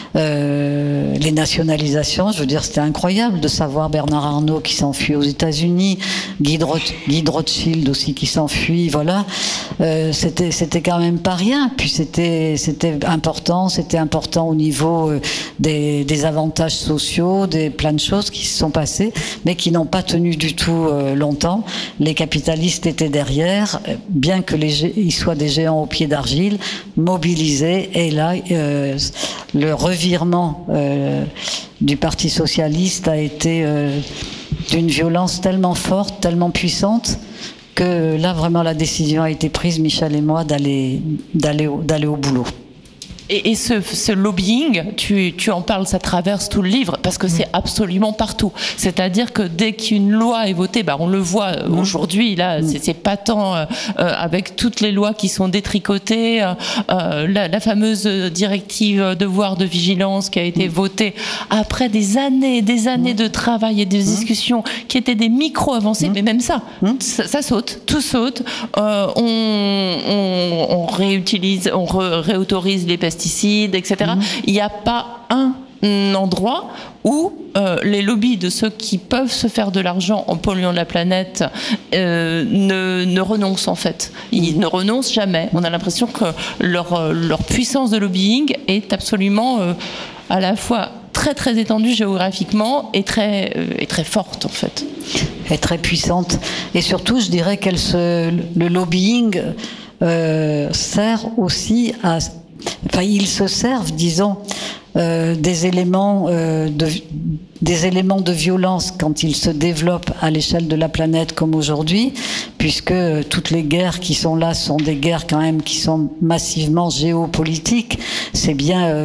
Euh, les nationalisations, je veux dire, c'était incroyable de savoir Bernard Arnault qui s'enfuit aux États-Unis, Guy, Roth, Guy Rothschild aussi qui s'enfuit, voilà. Euh, c'était, c'était quand même pas rien. Puis c'était, c'était important, c'était important au niveau euh, des, des avantages sociaux, des plein de choses qui se sont passées, mais qui n'ont pas tenu du tout euh, longtemps. Les capitalistes étaient derrière, bien que les, ils soient des géants aux pieds d'argile, mobilisés. Et là, euh, le revirement euh, du Parti socialiste a été euh, d'une violence tellement forte, tellement puissante, que là, vraiment, la décision a été prise, Michel et moi, d'aller, d'aller, au, d'aller au boulot. Et, et ce, ce lobbying, tu, tu en parles, ça traverse tout le livre, parce que c'est absolument partout. C'est-à-dire que dès qu'une loi est votée, bah on le voit aujourd'hui, là, c'est, c'est patent euh, avec toutes les lois qui sont détricotées, euh, la, la fameuse directive devoir de vigilance qui a été votée après des années, des années de travail et de discussions qui étaient des micro-avancées, mais même ça, ça, ça saute, tout saute, euh, on, on, on réutilise, on ré- réautorise les pesticides, et cetera. Mmh. Il n'y a pas un endroit où euh, les lobbies de ceux qui peuvent se faire de l'argent en polluant la planète euh, ne, ne renoncent en fait. Ils ne renoncent jamais. On a l'impression que leur, leur puissance de lobbying est absolument euh, à la fois très très étendue géographiquement et très, euh, et très forte en fait. Et très puissante. Et surtout, je dirais que le lobbying euh, sert aussi à... Enfin, ils se servent, disons, euh, des éléments euh, de des éléments de violence quand ils se développent à l'échelle de la planète comme aujourd'hui, puisque euh, toutes les guerres qui sont là sont des guerres quand même qui sont massivement géopolitiques. C'est bien euh,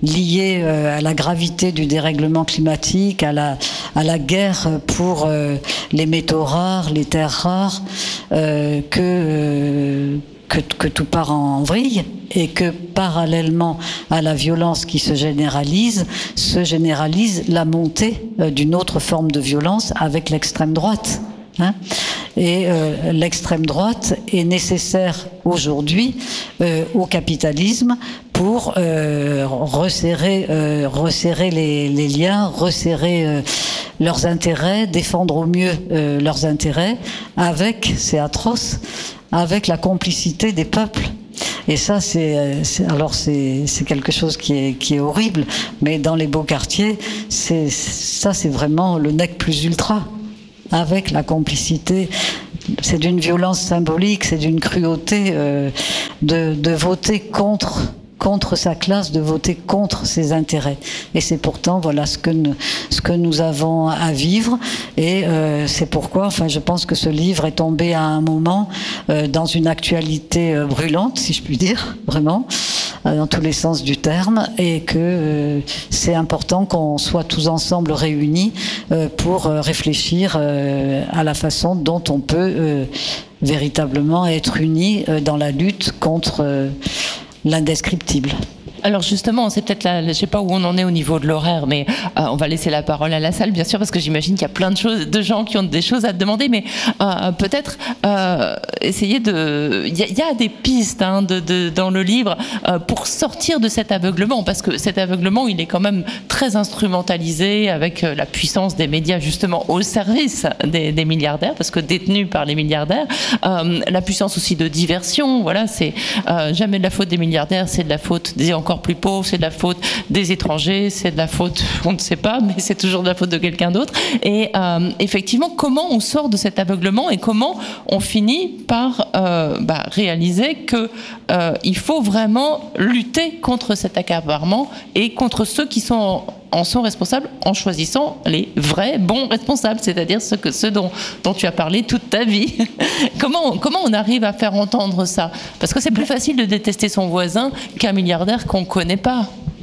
lié euh, à la gravité du dérèglement climatique, à la à la guerre pour euh, les métaux rares, les terres rares, euh, que euh, Que, que tout part en vrille et que parallèlement à la violence qui se généralise, se généralise la montée euh, d'une autre forme de violence avec l'extrême droite. Hein. Et euh, l'extrême droite est nécessaire aujourd'hui euh, au capitalisme pour euh, resserrer, euh, resserrer les, les liens, resserrer euh, leurs intérêts, défendre au mieux euh, leurs intérêts avec, c'est atroce, avec la complicité des peuples. Et ça, c'est, c'est alors c'est, c'est quelque chose qui est, qui est horrible, mais dans les beaux quartiers, c'est, ça, c'est vraiment le nec plus ultra, avec la complicité. C'est d'une violence symbolique, c'est d'une cruauté euh, de, de voter contre. contre sa classe, de voter contre ses intérêts. Et c'est pourtant voilà ce que nous, ce que nous avons à vivre. Et euh, c'est pourquoi, enfin, je pense que ce livre est tombé à un moment euh, dans une actualité euh, brûlante, si je puis dire, vraiment, euh, dans tous les sens du terme, et que euh, c'est important qu'on soit tous ensemble réunis euh, pour euh, réfléchir euh, à la façon dont on peut euh, véritablement être unis euh, dans la lutte contre euh, l'indescriptible. Alors justement, c'est peut-être là, je ne sais pas où on en est au niveau de l'horaire, mais euh, on va laisser la parole à la salle, bien sûr, parce que j'imagine qu'il y a plein de choses, de gens qui ont des choses à te demander, mais euh, peut-être euh, essayer de... Il y, y a des pistes hein, de, de, dans le livre euh, pour sortir de cet aveuglement, parce que cet aveuglement, il est quand même très instrumentalisé avec la puissance des médias, justement, au service des, des milliardaires, parce que détenus par les milliardaires, euh, la puissance aussi de diversion, voilà, c'est euh, jamais de la faute des milliardaires, c'est de la faute des encore plus pauvres, c'est de la faute des étrangers, c'est de la faute, on ne sait pas, mais c'est toujours de la faute de quelqu'un d'autre. Et euh, effectivement, comment on sort de cet aveuglement et comment on finit par euh, bah, réaliser que euh, il faut vraiment lutter contre cet accaparement et contre ceux qui sont en, en sont responsables en choisissant les vrais bons responsables, c'est-à-dire ceux, que, ceux dont, dont tu as parlé toute ta vie. comment, comment on arrive à faire entendre ça ? Parce que c'est plus facile de détester son voisin qu'un milliardaire qu'on ne connaît pas.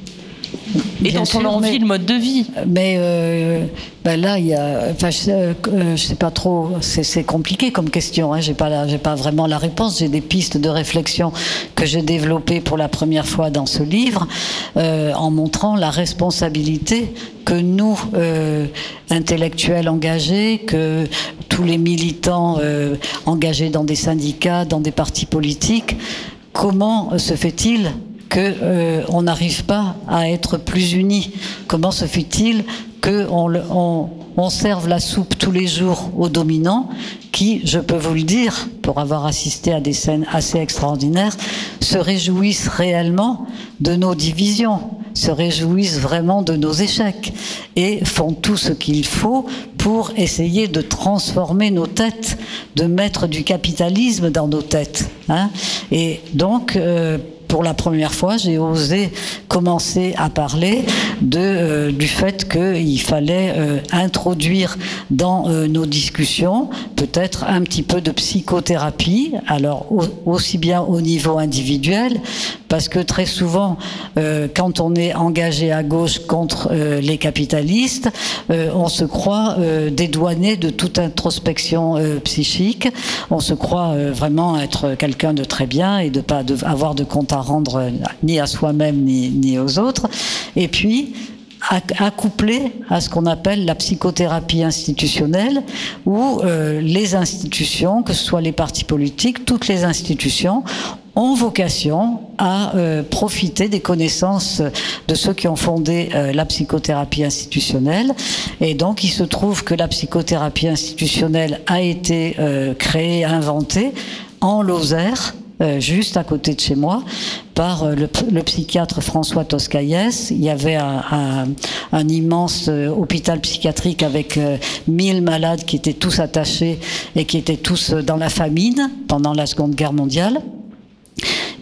Et Bien dont sûr, on envie mais, le mode de vie. Mais euh, ben là, il y a, enfin, je, euh, je sais pas trop. C'est, c'est compliqué comme question. Hein, j'ai pas, la, j'ai pas vraiment la réponse. J'ai des pistes de réflexion que j'ai développées pour la première fois dans ce livre, euh, en montrant la responsabilité que nous, euh, intellectuels engagés, que tous les militants euh, engagés dans des syndicats, dans des partis politiques, comment se fait-il qu'on euh, n'arrive pas à être plus unis? Comment se fait-il qu'on on, on serve la soupe tous les jours aux dominants qui, je peux vous le dire, pour avoir assisté à des scènes assez extraordinaires, se réjouissent réellement de nos divisions, se réjouissent vraiment de nos échecs et font tout ce qu'il faut pour essayer de transformer nos têtes, de mettre du capitalisme dans nos têtes. Hein. Et donc... Euh, pour la première fois, j'ai osé commencer à parler de, euh, du fait qu'il fallait euh, introduire dans euh, nos discussions peut-être un petit peu de psychothérapie, alors au, aussi bien au niveau individuel, parce que très souvent, euh, quand on est engagé à gauche contre euh, les capitalistes, euh, on se croit euh, dédouané de toute introspection euh, psychique, on se croit euh, vraiment être quelqu'un de très bien et de pas de, avoir de compte à rendre ni à soi-même ni, ni aux autres, et puis accouplé à ce qu'on appelle la psychothérapie institutionnelle, où euh, les institutions, que ce soit les partis politiques, toutes les institutions, ont vocation à euh, profiter des connaissances de ceux qui ont fondé euh, la psychothérapie institutionnelle. Et donc, il se trouve que la psychothérapie institutionnelle a été euh, créée, inventée en Lozère, Euh, juste à côté de chez moi, par euh, le, le psychiatre François Toscaïès. Il y avait un, un, un immense euh, hôpital psychiatrique avec euh, mille malades qui étaient tous attachés et qui étaient tous dans la famine pendant la Seconde Guerre mondiale.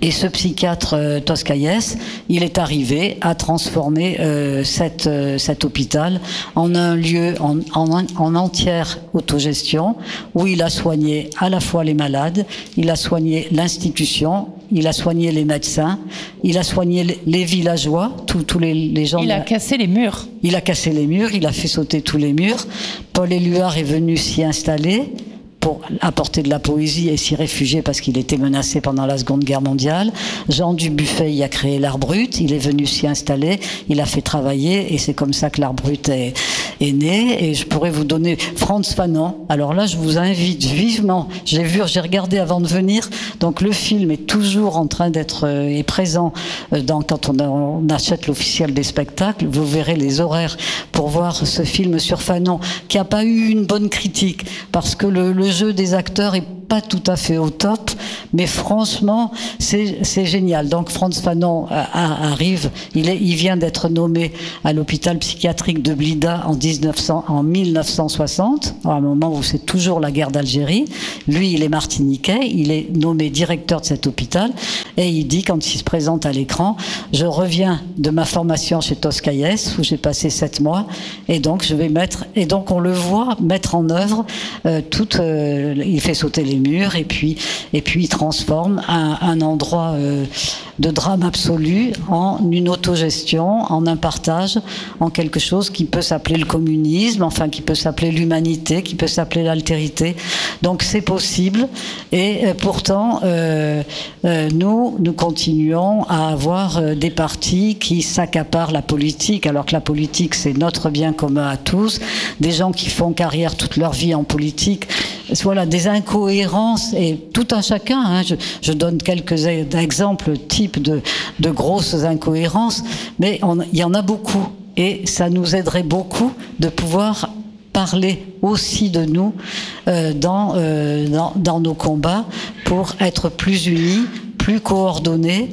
Et ce psychiatre euh, Toscaïès, il est arrivé à transformer euh, cette, euh, cet hôpital en un lieu en, en, en entière autogestion, où il a soigné à la fois les malades, il a soigné l'institution, il a soigné les médecins, il a soigné les villageois, tous les, les gens... Il a cassé les murs. Il a cassé les murs, il a fait sauter tous les murs. Paul Éluard est venu s'y installer pour apporter de la poésie et s'y réfugier parce qu'il était menacé pendant la Seconde Guerre mondiale. Jean Dubuffet y a créé l'Art Brut, il est venu s'y installer, il a fait travailler et c'est comme ça que l'Art Brut est, est né. Et je pourrais vous donner Frantz Fanon. Alors là, je vous invite vivement. J'ai vu, j'ai regardé avant de venir. Donc le film est toujours en train d'être euh, est présent euh, dans, quand on, a, on achète l'officiel des spectacles. Vous verrez les horaires pour voir ce film sur Fanon qui n'a pas eu une bonne critique parce que le, le jeu des acteurs est pas tout à fait au top, mais franchement, c'est, c'est génial. Donc Frantz Fanon a, a, arrive, il, est, il vient d'être nommé à l'hôpital psychiatrique de Blida en, dix-neuf cents, en mille neuf cent soixante, à un moment où c'est toujours la guerre d'Algérie. Lui, il est martiniquais, il est nommé directeur de cet hôpital, et il dit, quand il se présente à l'écran, je reviens de ma formation chez Toscaïès, où j'ai passé sept mois, et donc je vais mettre, et donc on le voit mettre en œuvre euh, toute, euh, il fait sauter les murs et puis et puis il transforme un, un endroit euh, de drame absolu en une autogestion, en un partage, en quelque chose qui peut s'appeler le communisme, enfin qui peut s'appeler l'humanité, qui peut s'appeler l'altérité. Donc c'est possible et euh, pourtant euh, euh, nous nous continuons à avoir euh, des partis qui s'accaparent la politique, alors que la politique c'est notre bien commun à tous, des gens qui font carrière toute leur vie en politique. Voilà, des incohérences, et tout un chacun, hein, je, je donne quelques exemples types de, de grosses incohérences, mais on, il y en a beaucoup, et ça nous aiderait beaucoup de pouvoir parler aussi de nous euh, dans, euh, dans, dans nos combats pour être plus unis, plus coordonnés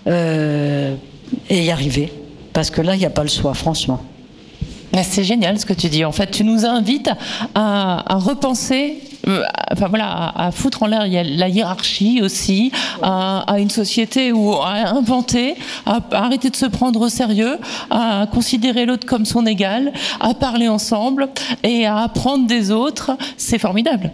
euh, et y arriver. Parce que là, il n'y a pas le choix, franchement. C'est génial ce que tu dis. En fait, tu nous invites à, à repenser, euh, enfin voilà, à, à foutre en l'air la hiérarchie aussi, à, à une société où à inventer, à, à arrêter de se prendre au sérieux, à considérer l'autre comme son égal, à parler ensemble et à apprendre des autres. C'est formidable.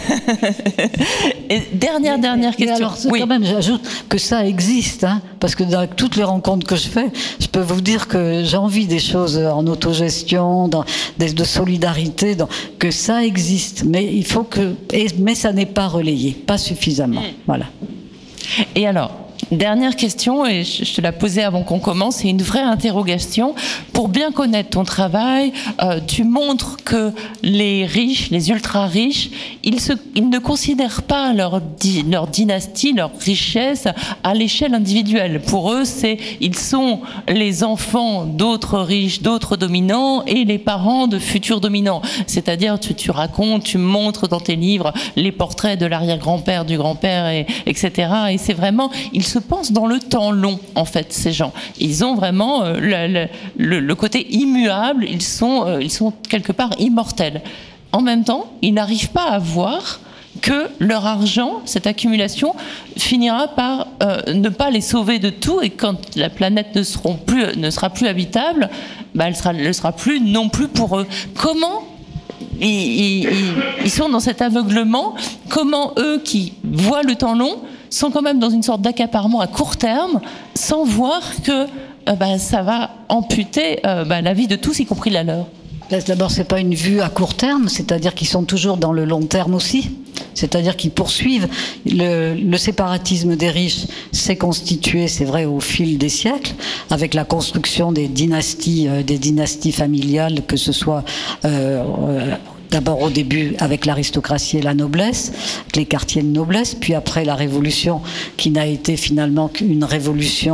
Et dernière, dernière mais, question. Mais alors, oui. Quand même, j'ajoute que ça existe, hein, parce que dans toutes les rencontres que je fais, je peux vous dire que j'envie des choses en autogestion, dans, de solidarité, dans, que ça existe, mais il faut que, et, mais ça n'est pas relayé, pas suffisamment. Mmh. Voilà. Et alors, dernière question, et je te la posais avant qu'on commence, c'est une vraie interrogation. Pour bien connaître ton travail, euh, tu montres que les riches, les ultra-riches, ils, se, ils ne considèrent pas leur, di, leur dynastie, leur richesse à l'échelle individuelle. Pour eux, c'est, ils sont les enfants d'autres riches, d'autres dominants, et les parents de futurs dominants. C'est-à-dire, tu, tu racontes, tu montres dans tes livres les portraits de l'arrière-grand-père, du grand-père, et, etc. Et c'est vraiment... Ils se pensent dans le temps long, en fait, ces gens. Ils ont vraiment euh, le, le, le côté immuable, ils sont, euh, ils sont quelque part immortels. En même temps, ils n'arrivent pas à voir que leur argent, cette accumulation, finira par euh, ne pas les sauver de tout, et quand la planète ne, seront plus, ne sera plus habitable, bah, elle sera, ne sera plus non plus pour eux. Comment ils, ils, ils sont dans cet aveuglement? Comment eux, qui voient le temps long, sont quand même dans une sorte d'accaparement à court terme, sans voir que euh, bah, ça va amputer euh, bah, la vie de tous, y compris la leur? D'abord, c'est pas une vue à court terme, c'est-à-dire qu'ils sont toujours dans le long terme aussi. C'est-à-dire qu'ils poursuivent. Le, le séparatisme des riches s'est constitué, c'est vrai, au fil des siècles, avec la construction des dynasties, euh, des dynasties familiales, que ce soit euh, euh, d'abord au début avec l'aristocratie et la noblesse, les quartiers de noblesse, puis après la Révolution, qui n'a été finalement qu'une révolution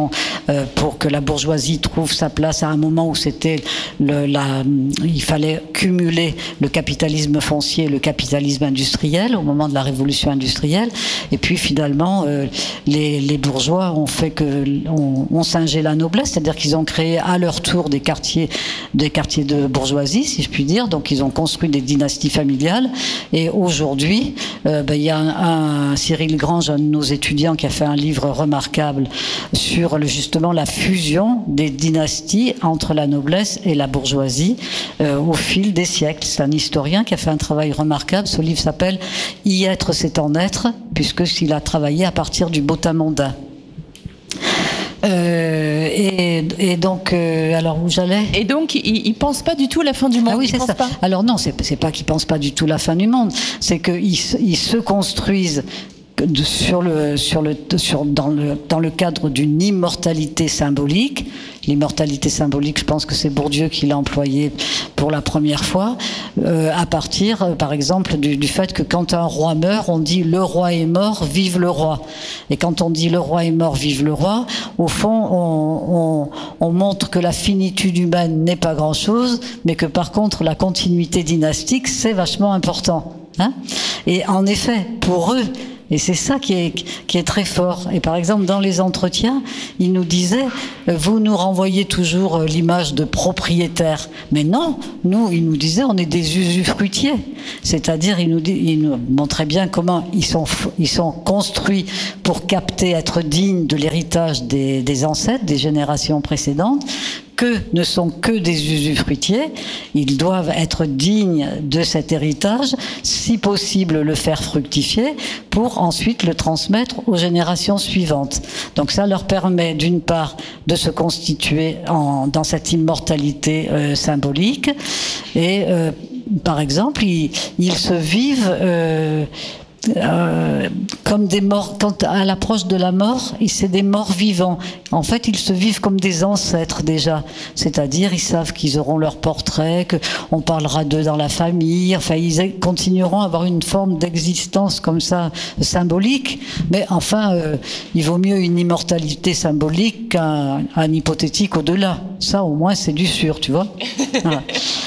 euh, pour que la bourgeoisie trouve sa place à un moment où c'était le, la, il fallait cumuler le capitalisme foncier et le capitalisme industriel au moment de la révolution industrielle. Et puis finalement, euh, les, les bourgeois ont fait que ont, ont singé la noblesse, c'est-à-dire qu'ils ont créé à leur tour des quartiers, des quartiers de bourgeoisie, si je puis dire. Donc ils ont construit des dynasties familiales. Et aujourd'hui, euh, ben, il y a un, un Cyril Grange, un de nos étudiants, qui a fait un livre remarquable sur le, justement la fusion des dynasties entre la noblesse et la bourgeoisie euh, au fil des siècles. C'est un historien qui a fait un travail remarquable. Ce livre s'appelle « Y être, c'est en être », puisqu'il a travaillé à partir du Botta mondain. Euh, et, et donc, euh, alors où j'allais ? Et donc, ils ne pensent pas du tout la fin du monde. Ah oui, c'est ça. Pas. Alors non, c'est, c'est pas qu'ils pensent pas du tout la fin du monde. C'est qu'ils ils se construisent de, sur le, sur le, sur, dans, le, dans le cadre d'une immortalité symbolique. L'immortalité symbolique, je pense que c'est Bourdieu qui l'a employé pour la première fois, euh, à partir, euh, par exemple, du, du fait que quand un roi meurt, on dit « le roi est mort, vive le roi ». Et quand on dit « le roi est mort, vive le roi », au fond, on, on, on montre que la finitude humaine n'est pas grand-chose, mais que par contre, la continuité dynastique, c'est vachement important. Hein ? Et en effet, pour eux, et c'est ça qui est, qui est très fort. Et par exemple, dans les entretiens, il nous disait, vous nous renvoyez toujours l'image de propriétaire. Mais non, nous, il nous disait, on est des usufruitiers. C'est-à-dire, il nous, dit, il nous montrait bien comment ils sont, ils sont construits pour capter, être dignes de l'héritage des, des ancêtres, des générations précédentes, que ne sont que des usufruitiers. Ils doivent être dignes de cet héritage, si possible le faire fructifier, pour ensuite le transmettre aux générations suivantes. Donc ça leur permet d'une part de se constituer en, dans cette immortalité euh, symbolique, et euh, par exemple, ils, ils se vivent euh, Euh, comme des morts, quand à l'approche de la mort, c'est des morts vivants. En fait, ils se vivent comme des ancêtres déjà, c'est-à-dire ils savent qu'ils auront leur portrait, qu'on parlera d'eux dans la famille. Enfin, ils continueront à avoir une forme d'existence comme ça symbolique. Mais enfin, euh, il vaut mieux une immortalité symbolique qu'un un hypothétique au-delà. Ça, au moins, c'est du sûr, tu vois. Voilà.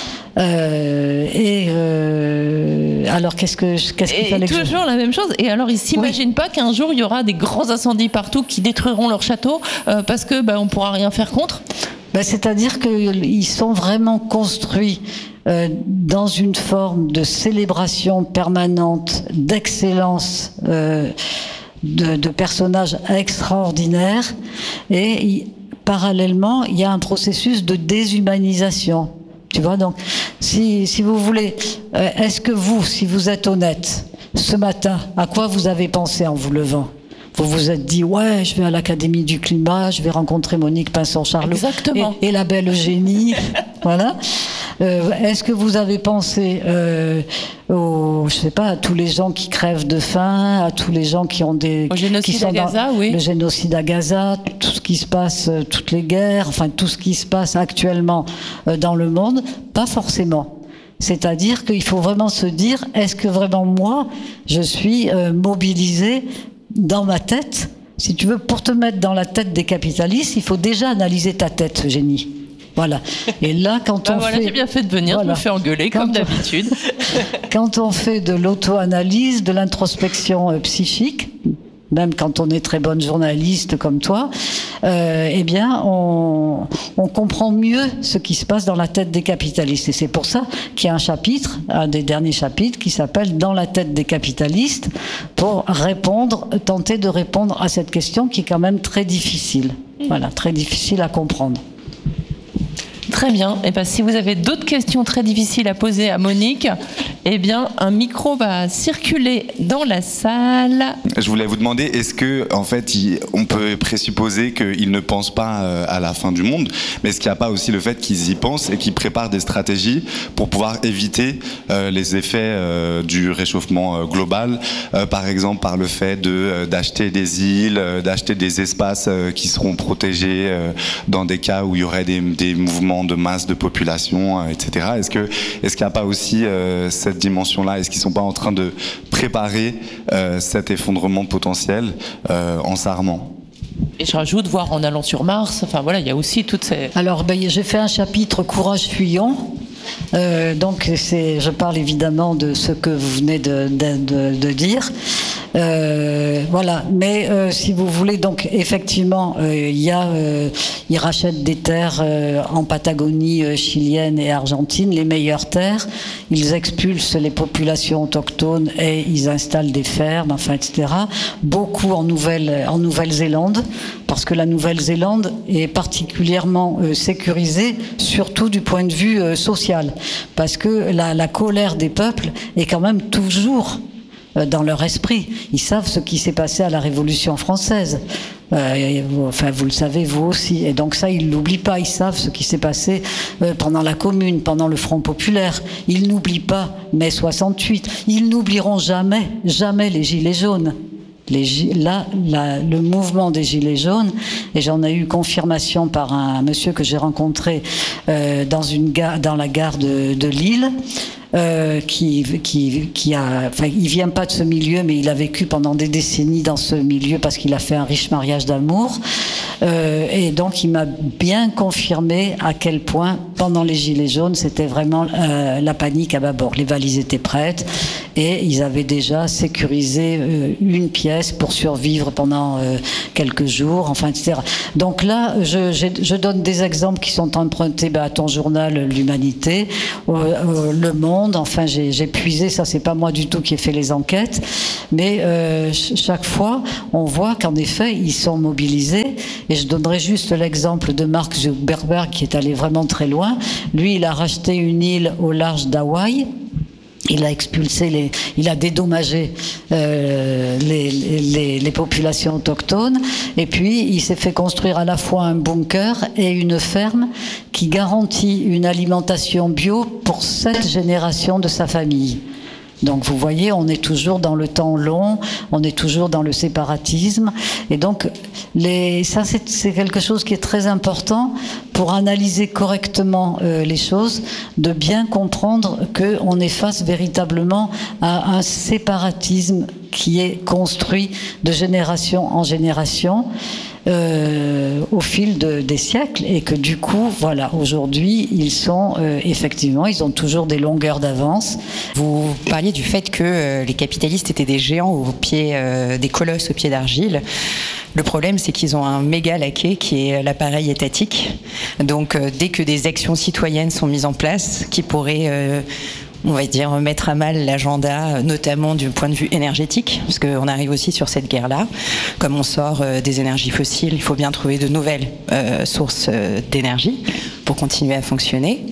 Euh, et euh, alors qu'est-ce que qu'est-ce qu'il fallait toujours que je... la même chose. Et alors ils s'imaginent oui. pas qu'un jour il y aura des grands incendies partout qui détruiront leur château euh, parce que bah, on pourra rien faire contre. Ben, c'est-à-dire qu'ils sont vraiment construits euh, dans une forme de célébration permanente, d'excellence, euh, de, de personnages extraordinaires, et y, parallèlement il y a un processus de déshumanisation. Tu vois, donc, si, si vous voulez, euh, est-ce que vous, si vous êtes honnête, ce matin, à quoi vous avez pensé en vous levant ? Vous vous êtes dit, ouais, je vais à l'Académie du Climat, je vais rencontrer Monique Pinson-Charlot. Exactement. Et, et la belle Eugénie. Voilà. Euh, est-ce que vous avez pensé euh, aux, je sais pas, à tous les gens qui crèvent de faim, à tous les gens qui ont des... Au génocide qui sont à Gaza, dans, oui. Le génocide à Gaza, tout ce qui se passe, toutes les guerres, enfin tout ce qui se passe actuellement dans le monde? Pas forcément. C'est-à-dire qu'il faut vraiment se dire, est-ce que vraiment moi, je suis euh, mobilisé dans ma tête? Si tu veux, pour te mettre dans la tête des capitalistes, il faut déjà analyser ta tête, Eugénie. Voilà. Et là, quand bah on voilà, fait... j'ai bien fait de venir, voilà. Je me fais engueuler, quand comme on... d'habitude. Quand on fait de l'auto-analyse, de l'introspection euh, psychique, même quand on est très bonne journaliste comme toi, euh, eh bien, on, on comprend mieux ce qui se passe dans la tête des capitalistes. Et c'est pour ça qu'il y a un chapitre, un des derniers chapitres, qui s'appelle « Dans la tête des capitalistes », pour répondre, tenter de répondre à cette question qui est quand même très difficile. Voilà, très difficile à comprendre. Très bien. Et ben, si vous avez d'autres questions très difficiles à poser à Monique, eh bien, un micro va circuler dans la salle. Je voulais vous demander, est-ce que, en fait, il, on peut présupposer qu'ils ne pensent pas à la fin du monde, mais est-ce qu'il n'y a pas aussi le fait qu'ils y pensent et qu'ils préparent des stratégies pour pouvoir éviter euh, les effets euh, du réchauffement euh, global, euh, par exemple par le fait de, euh, d'acheter des îles, euh, d'acheter des espaces euh, qui seront protégés euh, dans des cas où il y aurait des, des mouvements de masse de population, euh, et cetera. Est-ce que, est-ce qu'il n'y a pas aussi euh, cette dimension-là? Est-ce qu'ils ne sont pas en train de préparer euh, cet effondrement potentiel euh, en s'armant? Et je rajoute, voir en allant sur Mars, enfin voilà, il y a aussi toutes ces... Alors, ben, j'ai fait un chapitre Courage fuyant. Euh, donc, c'est, je parle évidemment de ce que vous venez de, de, de, de dire. Euh, voilà, mais euh, si vous voulez, donc effectivement, il euh, y a, euh, ils rachètent des terres euh, en Patagonie euh, chilienne et argentine, les meilleures terres. Ils expulsent les populations autochtones et ils installent des fermes, enfin, et cetera. Beaucoup en Nouvelle, en Nouvelle-Zélande, parce que la Nouvelle-Zélande est particulièrement euh, sécurisée, surtout du point de vue euh, social, parce que la, la colère des peuples est quand même toujours dans leur esprit. Ils savent ce qui s'est passé à la Révolution française. Euh, enfin, vous le savez, vous aussi. Et donc ça, ils ne l'oublient pas. Ils savent ce qui s'est passé euh, pendant la Commune, pendant le Front populaire. Ils n'oublient pas mai soixante-huit. Ils n'oublieront jamais, jamais les Gilets jaunes. Les, là, la, le mouvement des Gilets jaunes, et j'en ai eu confirmation par un monsieur que j'ai rencontré euh, dans, une gare, dans la gare de, de Lille, Euh, qui, qui, qui a, enfin, il vient pas de ce milieu, mais il a vécu pendant des décennies dans ce milieu parce qu'il a fait un riche mariage d'amour. Euh, et donc, il m'a bien confirmé à quel point, pendant les Gilets jaunes, c'était vraiment euh, la panique à bâbord. Les valises étaient prêtes et ils avaient déjà sécurisé euh, une pièce pour survivre pendant euh, quelques jours, enfin, et cetera. Donc là, je, je, je donne des exemples qui sont empruntés bah, à ton journal, l'Humanité, euh, euh, Le Monde. Enfin, j'ai, j'ai puisé, ça c'est pas moi du tout qui ai fait les enquêtes, mais euh, chaque fois, on voit qu'en effet, ils sont mobilisés. Et je donnerai juste l'exemple de Mark Zuckerberg qui est allé vraiment très loin. Lui, il a racheté une île au large d'Hawaï. Il a expulsé, les, il a dédommagé euh, les, les, les populations autochtones, et puis il s'est fait construire à la fois un bunker et une ferme qui garantit une alimentation bio pour sept générations de sa famille. Donc vous voyez, on est toujours dans le temps long, on est toujours dans le séparatisme, et donc les, ça c'est, c'est quelque chose qui est très important pour analyser correctement euh, les choses, de bien comprendre qu'on est face véritablement à un séparatisme qui est construit de génération en génération. Euh, au fil de, des siècles, et que du coup, voilà, aujourd'hui, ils sont euh, effectivement, ils ont toujours des longueurs d'avance. Vous parliez du fait que euh, les capitalistes étaient des géants au pied, euh, des colosses au pied d'argile. Le problème, c'est qu'ils ont un méga laquais qui est l'appareil étatique. Donc, euh, dès que des actions citoyennes sont mises en place, qui pourraient euh, on va dire, mettre à mal l'agenda, notamment du point de vue énergétique, parce qu'on arrive aussi sur cette guerre-là. Comme on sort euh, des énergies fossiles, il faut bien trouver de nouvelles euh, sources euh, d'énergie pour continuer à fonctionner.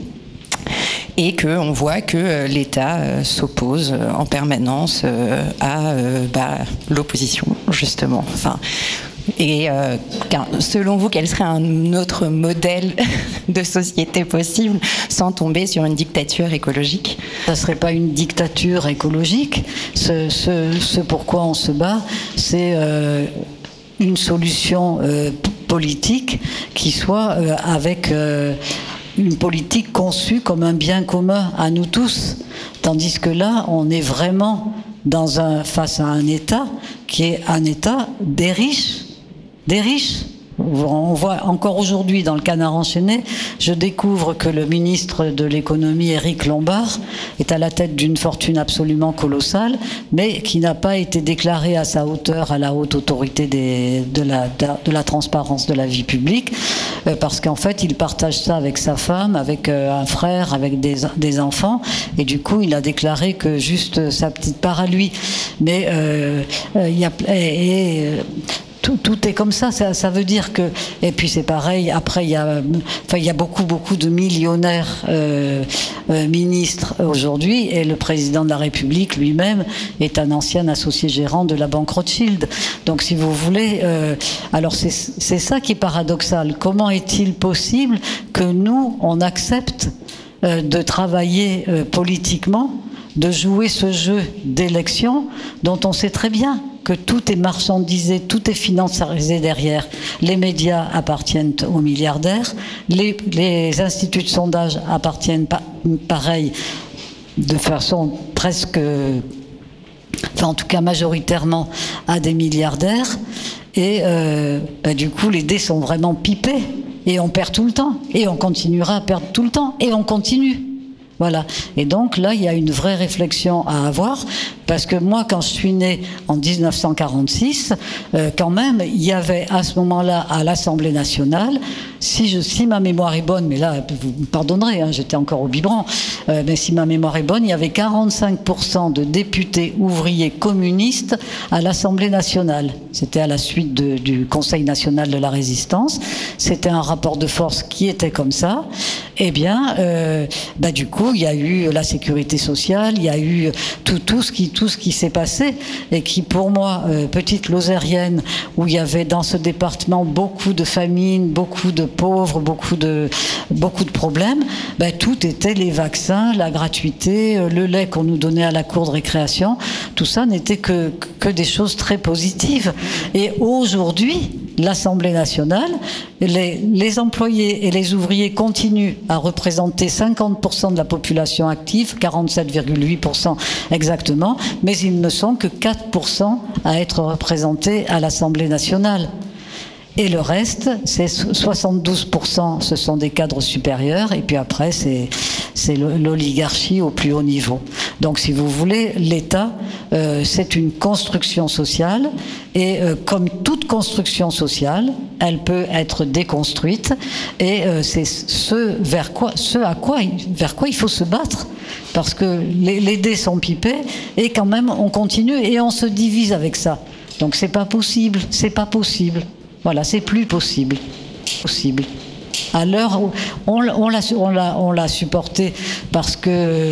Et qu'on voit que euh, l'État euh, s'oppose euh, en permanence euh, à euh, bah, l'opposition, justement. Enfin, et euh, selon vous, quel serait un autre modèle de société possible sans tomber sur une dictature écologique ? Ça ne serait pas une dictature écologique. Ce, ce, ce pourquoi on se bat, c'est euh, une solution euh, politique qui soit euh, avec euh, une politique conçue comme un bien commun à nous tous. Tandis que là, on est vraiment dans un, face à un État qui est un État des riches. Des riches. On voit encore aujourd'hui dans le Canard enchaîné, je découvre que le ministre de l'économie, Éric Lombard, est à la tête d'une fortune absolument colossale, mais qui n'a pas été déclaré à sa hauteur à la haute autorité des, de, la, de la transparence de la vie publique, parce qu'en fait, il partage ça avec sa femme, avec un frère, avec des, des enfants, et du coup, il a déclaré que juste sa petite part à lui. Mais euh, il y a... Et, et, Tout, tout est comme ça, ça, ça veut dire que... Et puis c'est pareil, après il y a, enfin, il y a beaucoup, beaucoup de millionnaires euh, euh, ministres aujourd'hui, et le président de la République lui-même est un ancien associé gérant de la banque Rothschild. Donc si vous voulez... Euh, alors c'est, c'est ça qui est paradoxal. Comment est-il possible que nous, on accepte euh, de travailler euh, politiquement, de jouer ce jeu d'élection dont on sait très bien que tout est marchandisé, tout est financiarisé derrière. Les médias appartiennent aux milliardaires, les, les instituts de sondage appartiennent pa- pareil, de façon presque, enfin en tout cas majoritairement, à des milliardaires. Et euh, bah, du coup, les dés sont vraiment pipés. Et on perd tout le temps. Et on continuera à perdre tout le temps. Et on continue. Voilà. Et donc là, il y a une vraie réflexion à avoir, parce que moi, quand je suis née en dix-neuf cent quarante-six, euh, quand même, il y avait à ce moment-là, à l'Assemblée nationale, si, je, si ma mémoire est bonne, mais là, vous me pardonnerez, hein, j'étais encore au biberon, euh, mais si ma mémoire est bonne, il y avait quarante-cinq pour cent de députés ouvriers communistes à l'Assemblée nationale. C'était à la suite de, du Conseil national de la résistance. C'était un rapport de force qui était comme ça. Eh bien, euh, bah, du coup, il y a eu la sécurité sociale, il y a eu tout, tout ce qui, tout ce qui s'est passé, et qui, pour moi, euh, petite Lozérienne, où il y avait dans ce département beaucoup de famines, beaucoup de pauvres, beaucoup de, beaucoup de problèmes, bah, tout était les vaccins, la gratuité, le lait qu'on nous donnait à la cour de récréation, tout ça n'était que, que des choses très positives. Et aujourd'hui, l'Assemblée nationale, les, les employés et les ouvriers continuent à représenter cinquante pour cent de la population active, quarante-sept virgule huit pour cent exactement, mais ils ne sont que quatre pour cent à être représentés à l'Assemblée nationale. Et le reste, c'est soixante-douze pour cent, ce sont des cadres supérieurs, et puis après, c'est, c'est l'oligarchie au plus haut niveau. Donc, si vous voulez, l'État, euh, c'est une construction sociale, et euh, comme toute construction sociale, elle peut être déconstruite, et euh, c'est ce vers quoi, ce à quoi, vers quoi il faut se battre. Parce que les, les dés sont pipés, et quand même, on continue, et on se divise avec ça. Donc, c'est pas possible, c'est pas possible. Voilà, c'est plus possible. possible. À l'heure où on, on l'a, on l'a, on l'a supporté parce que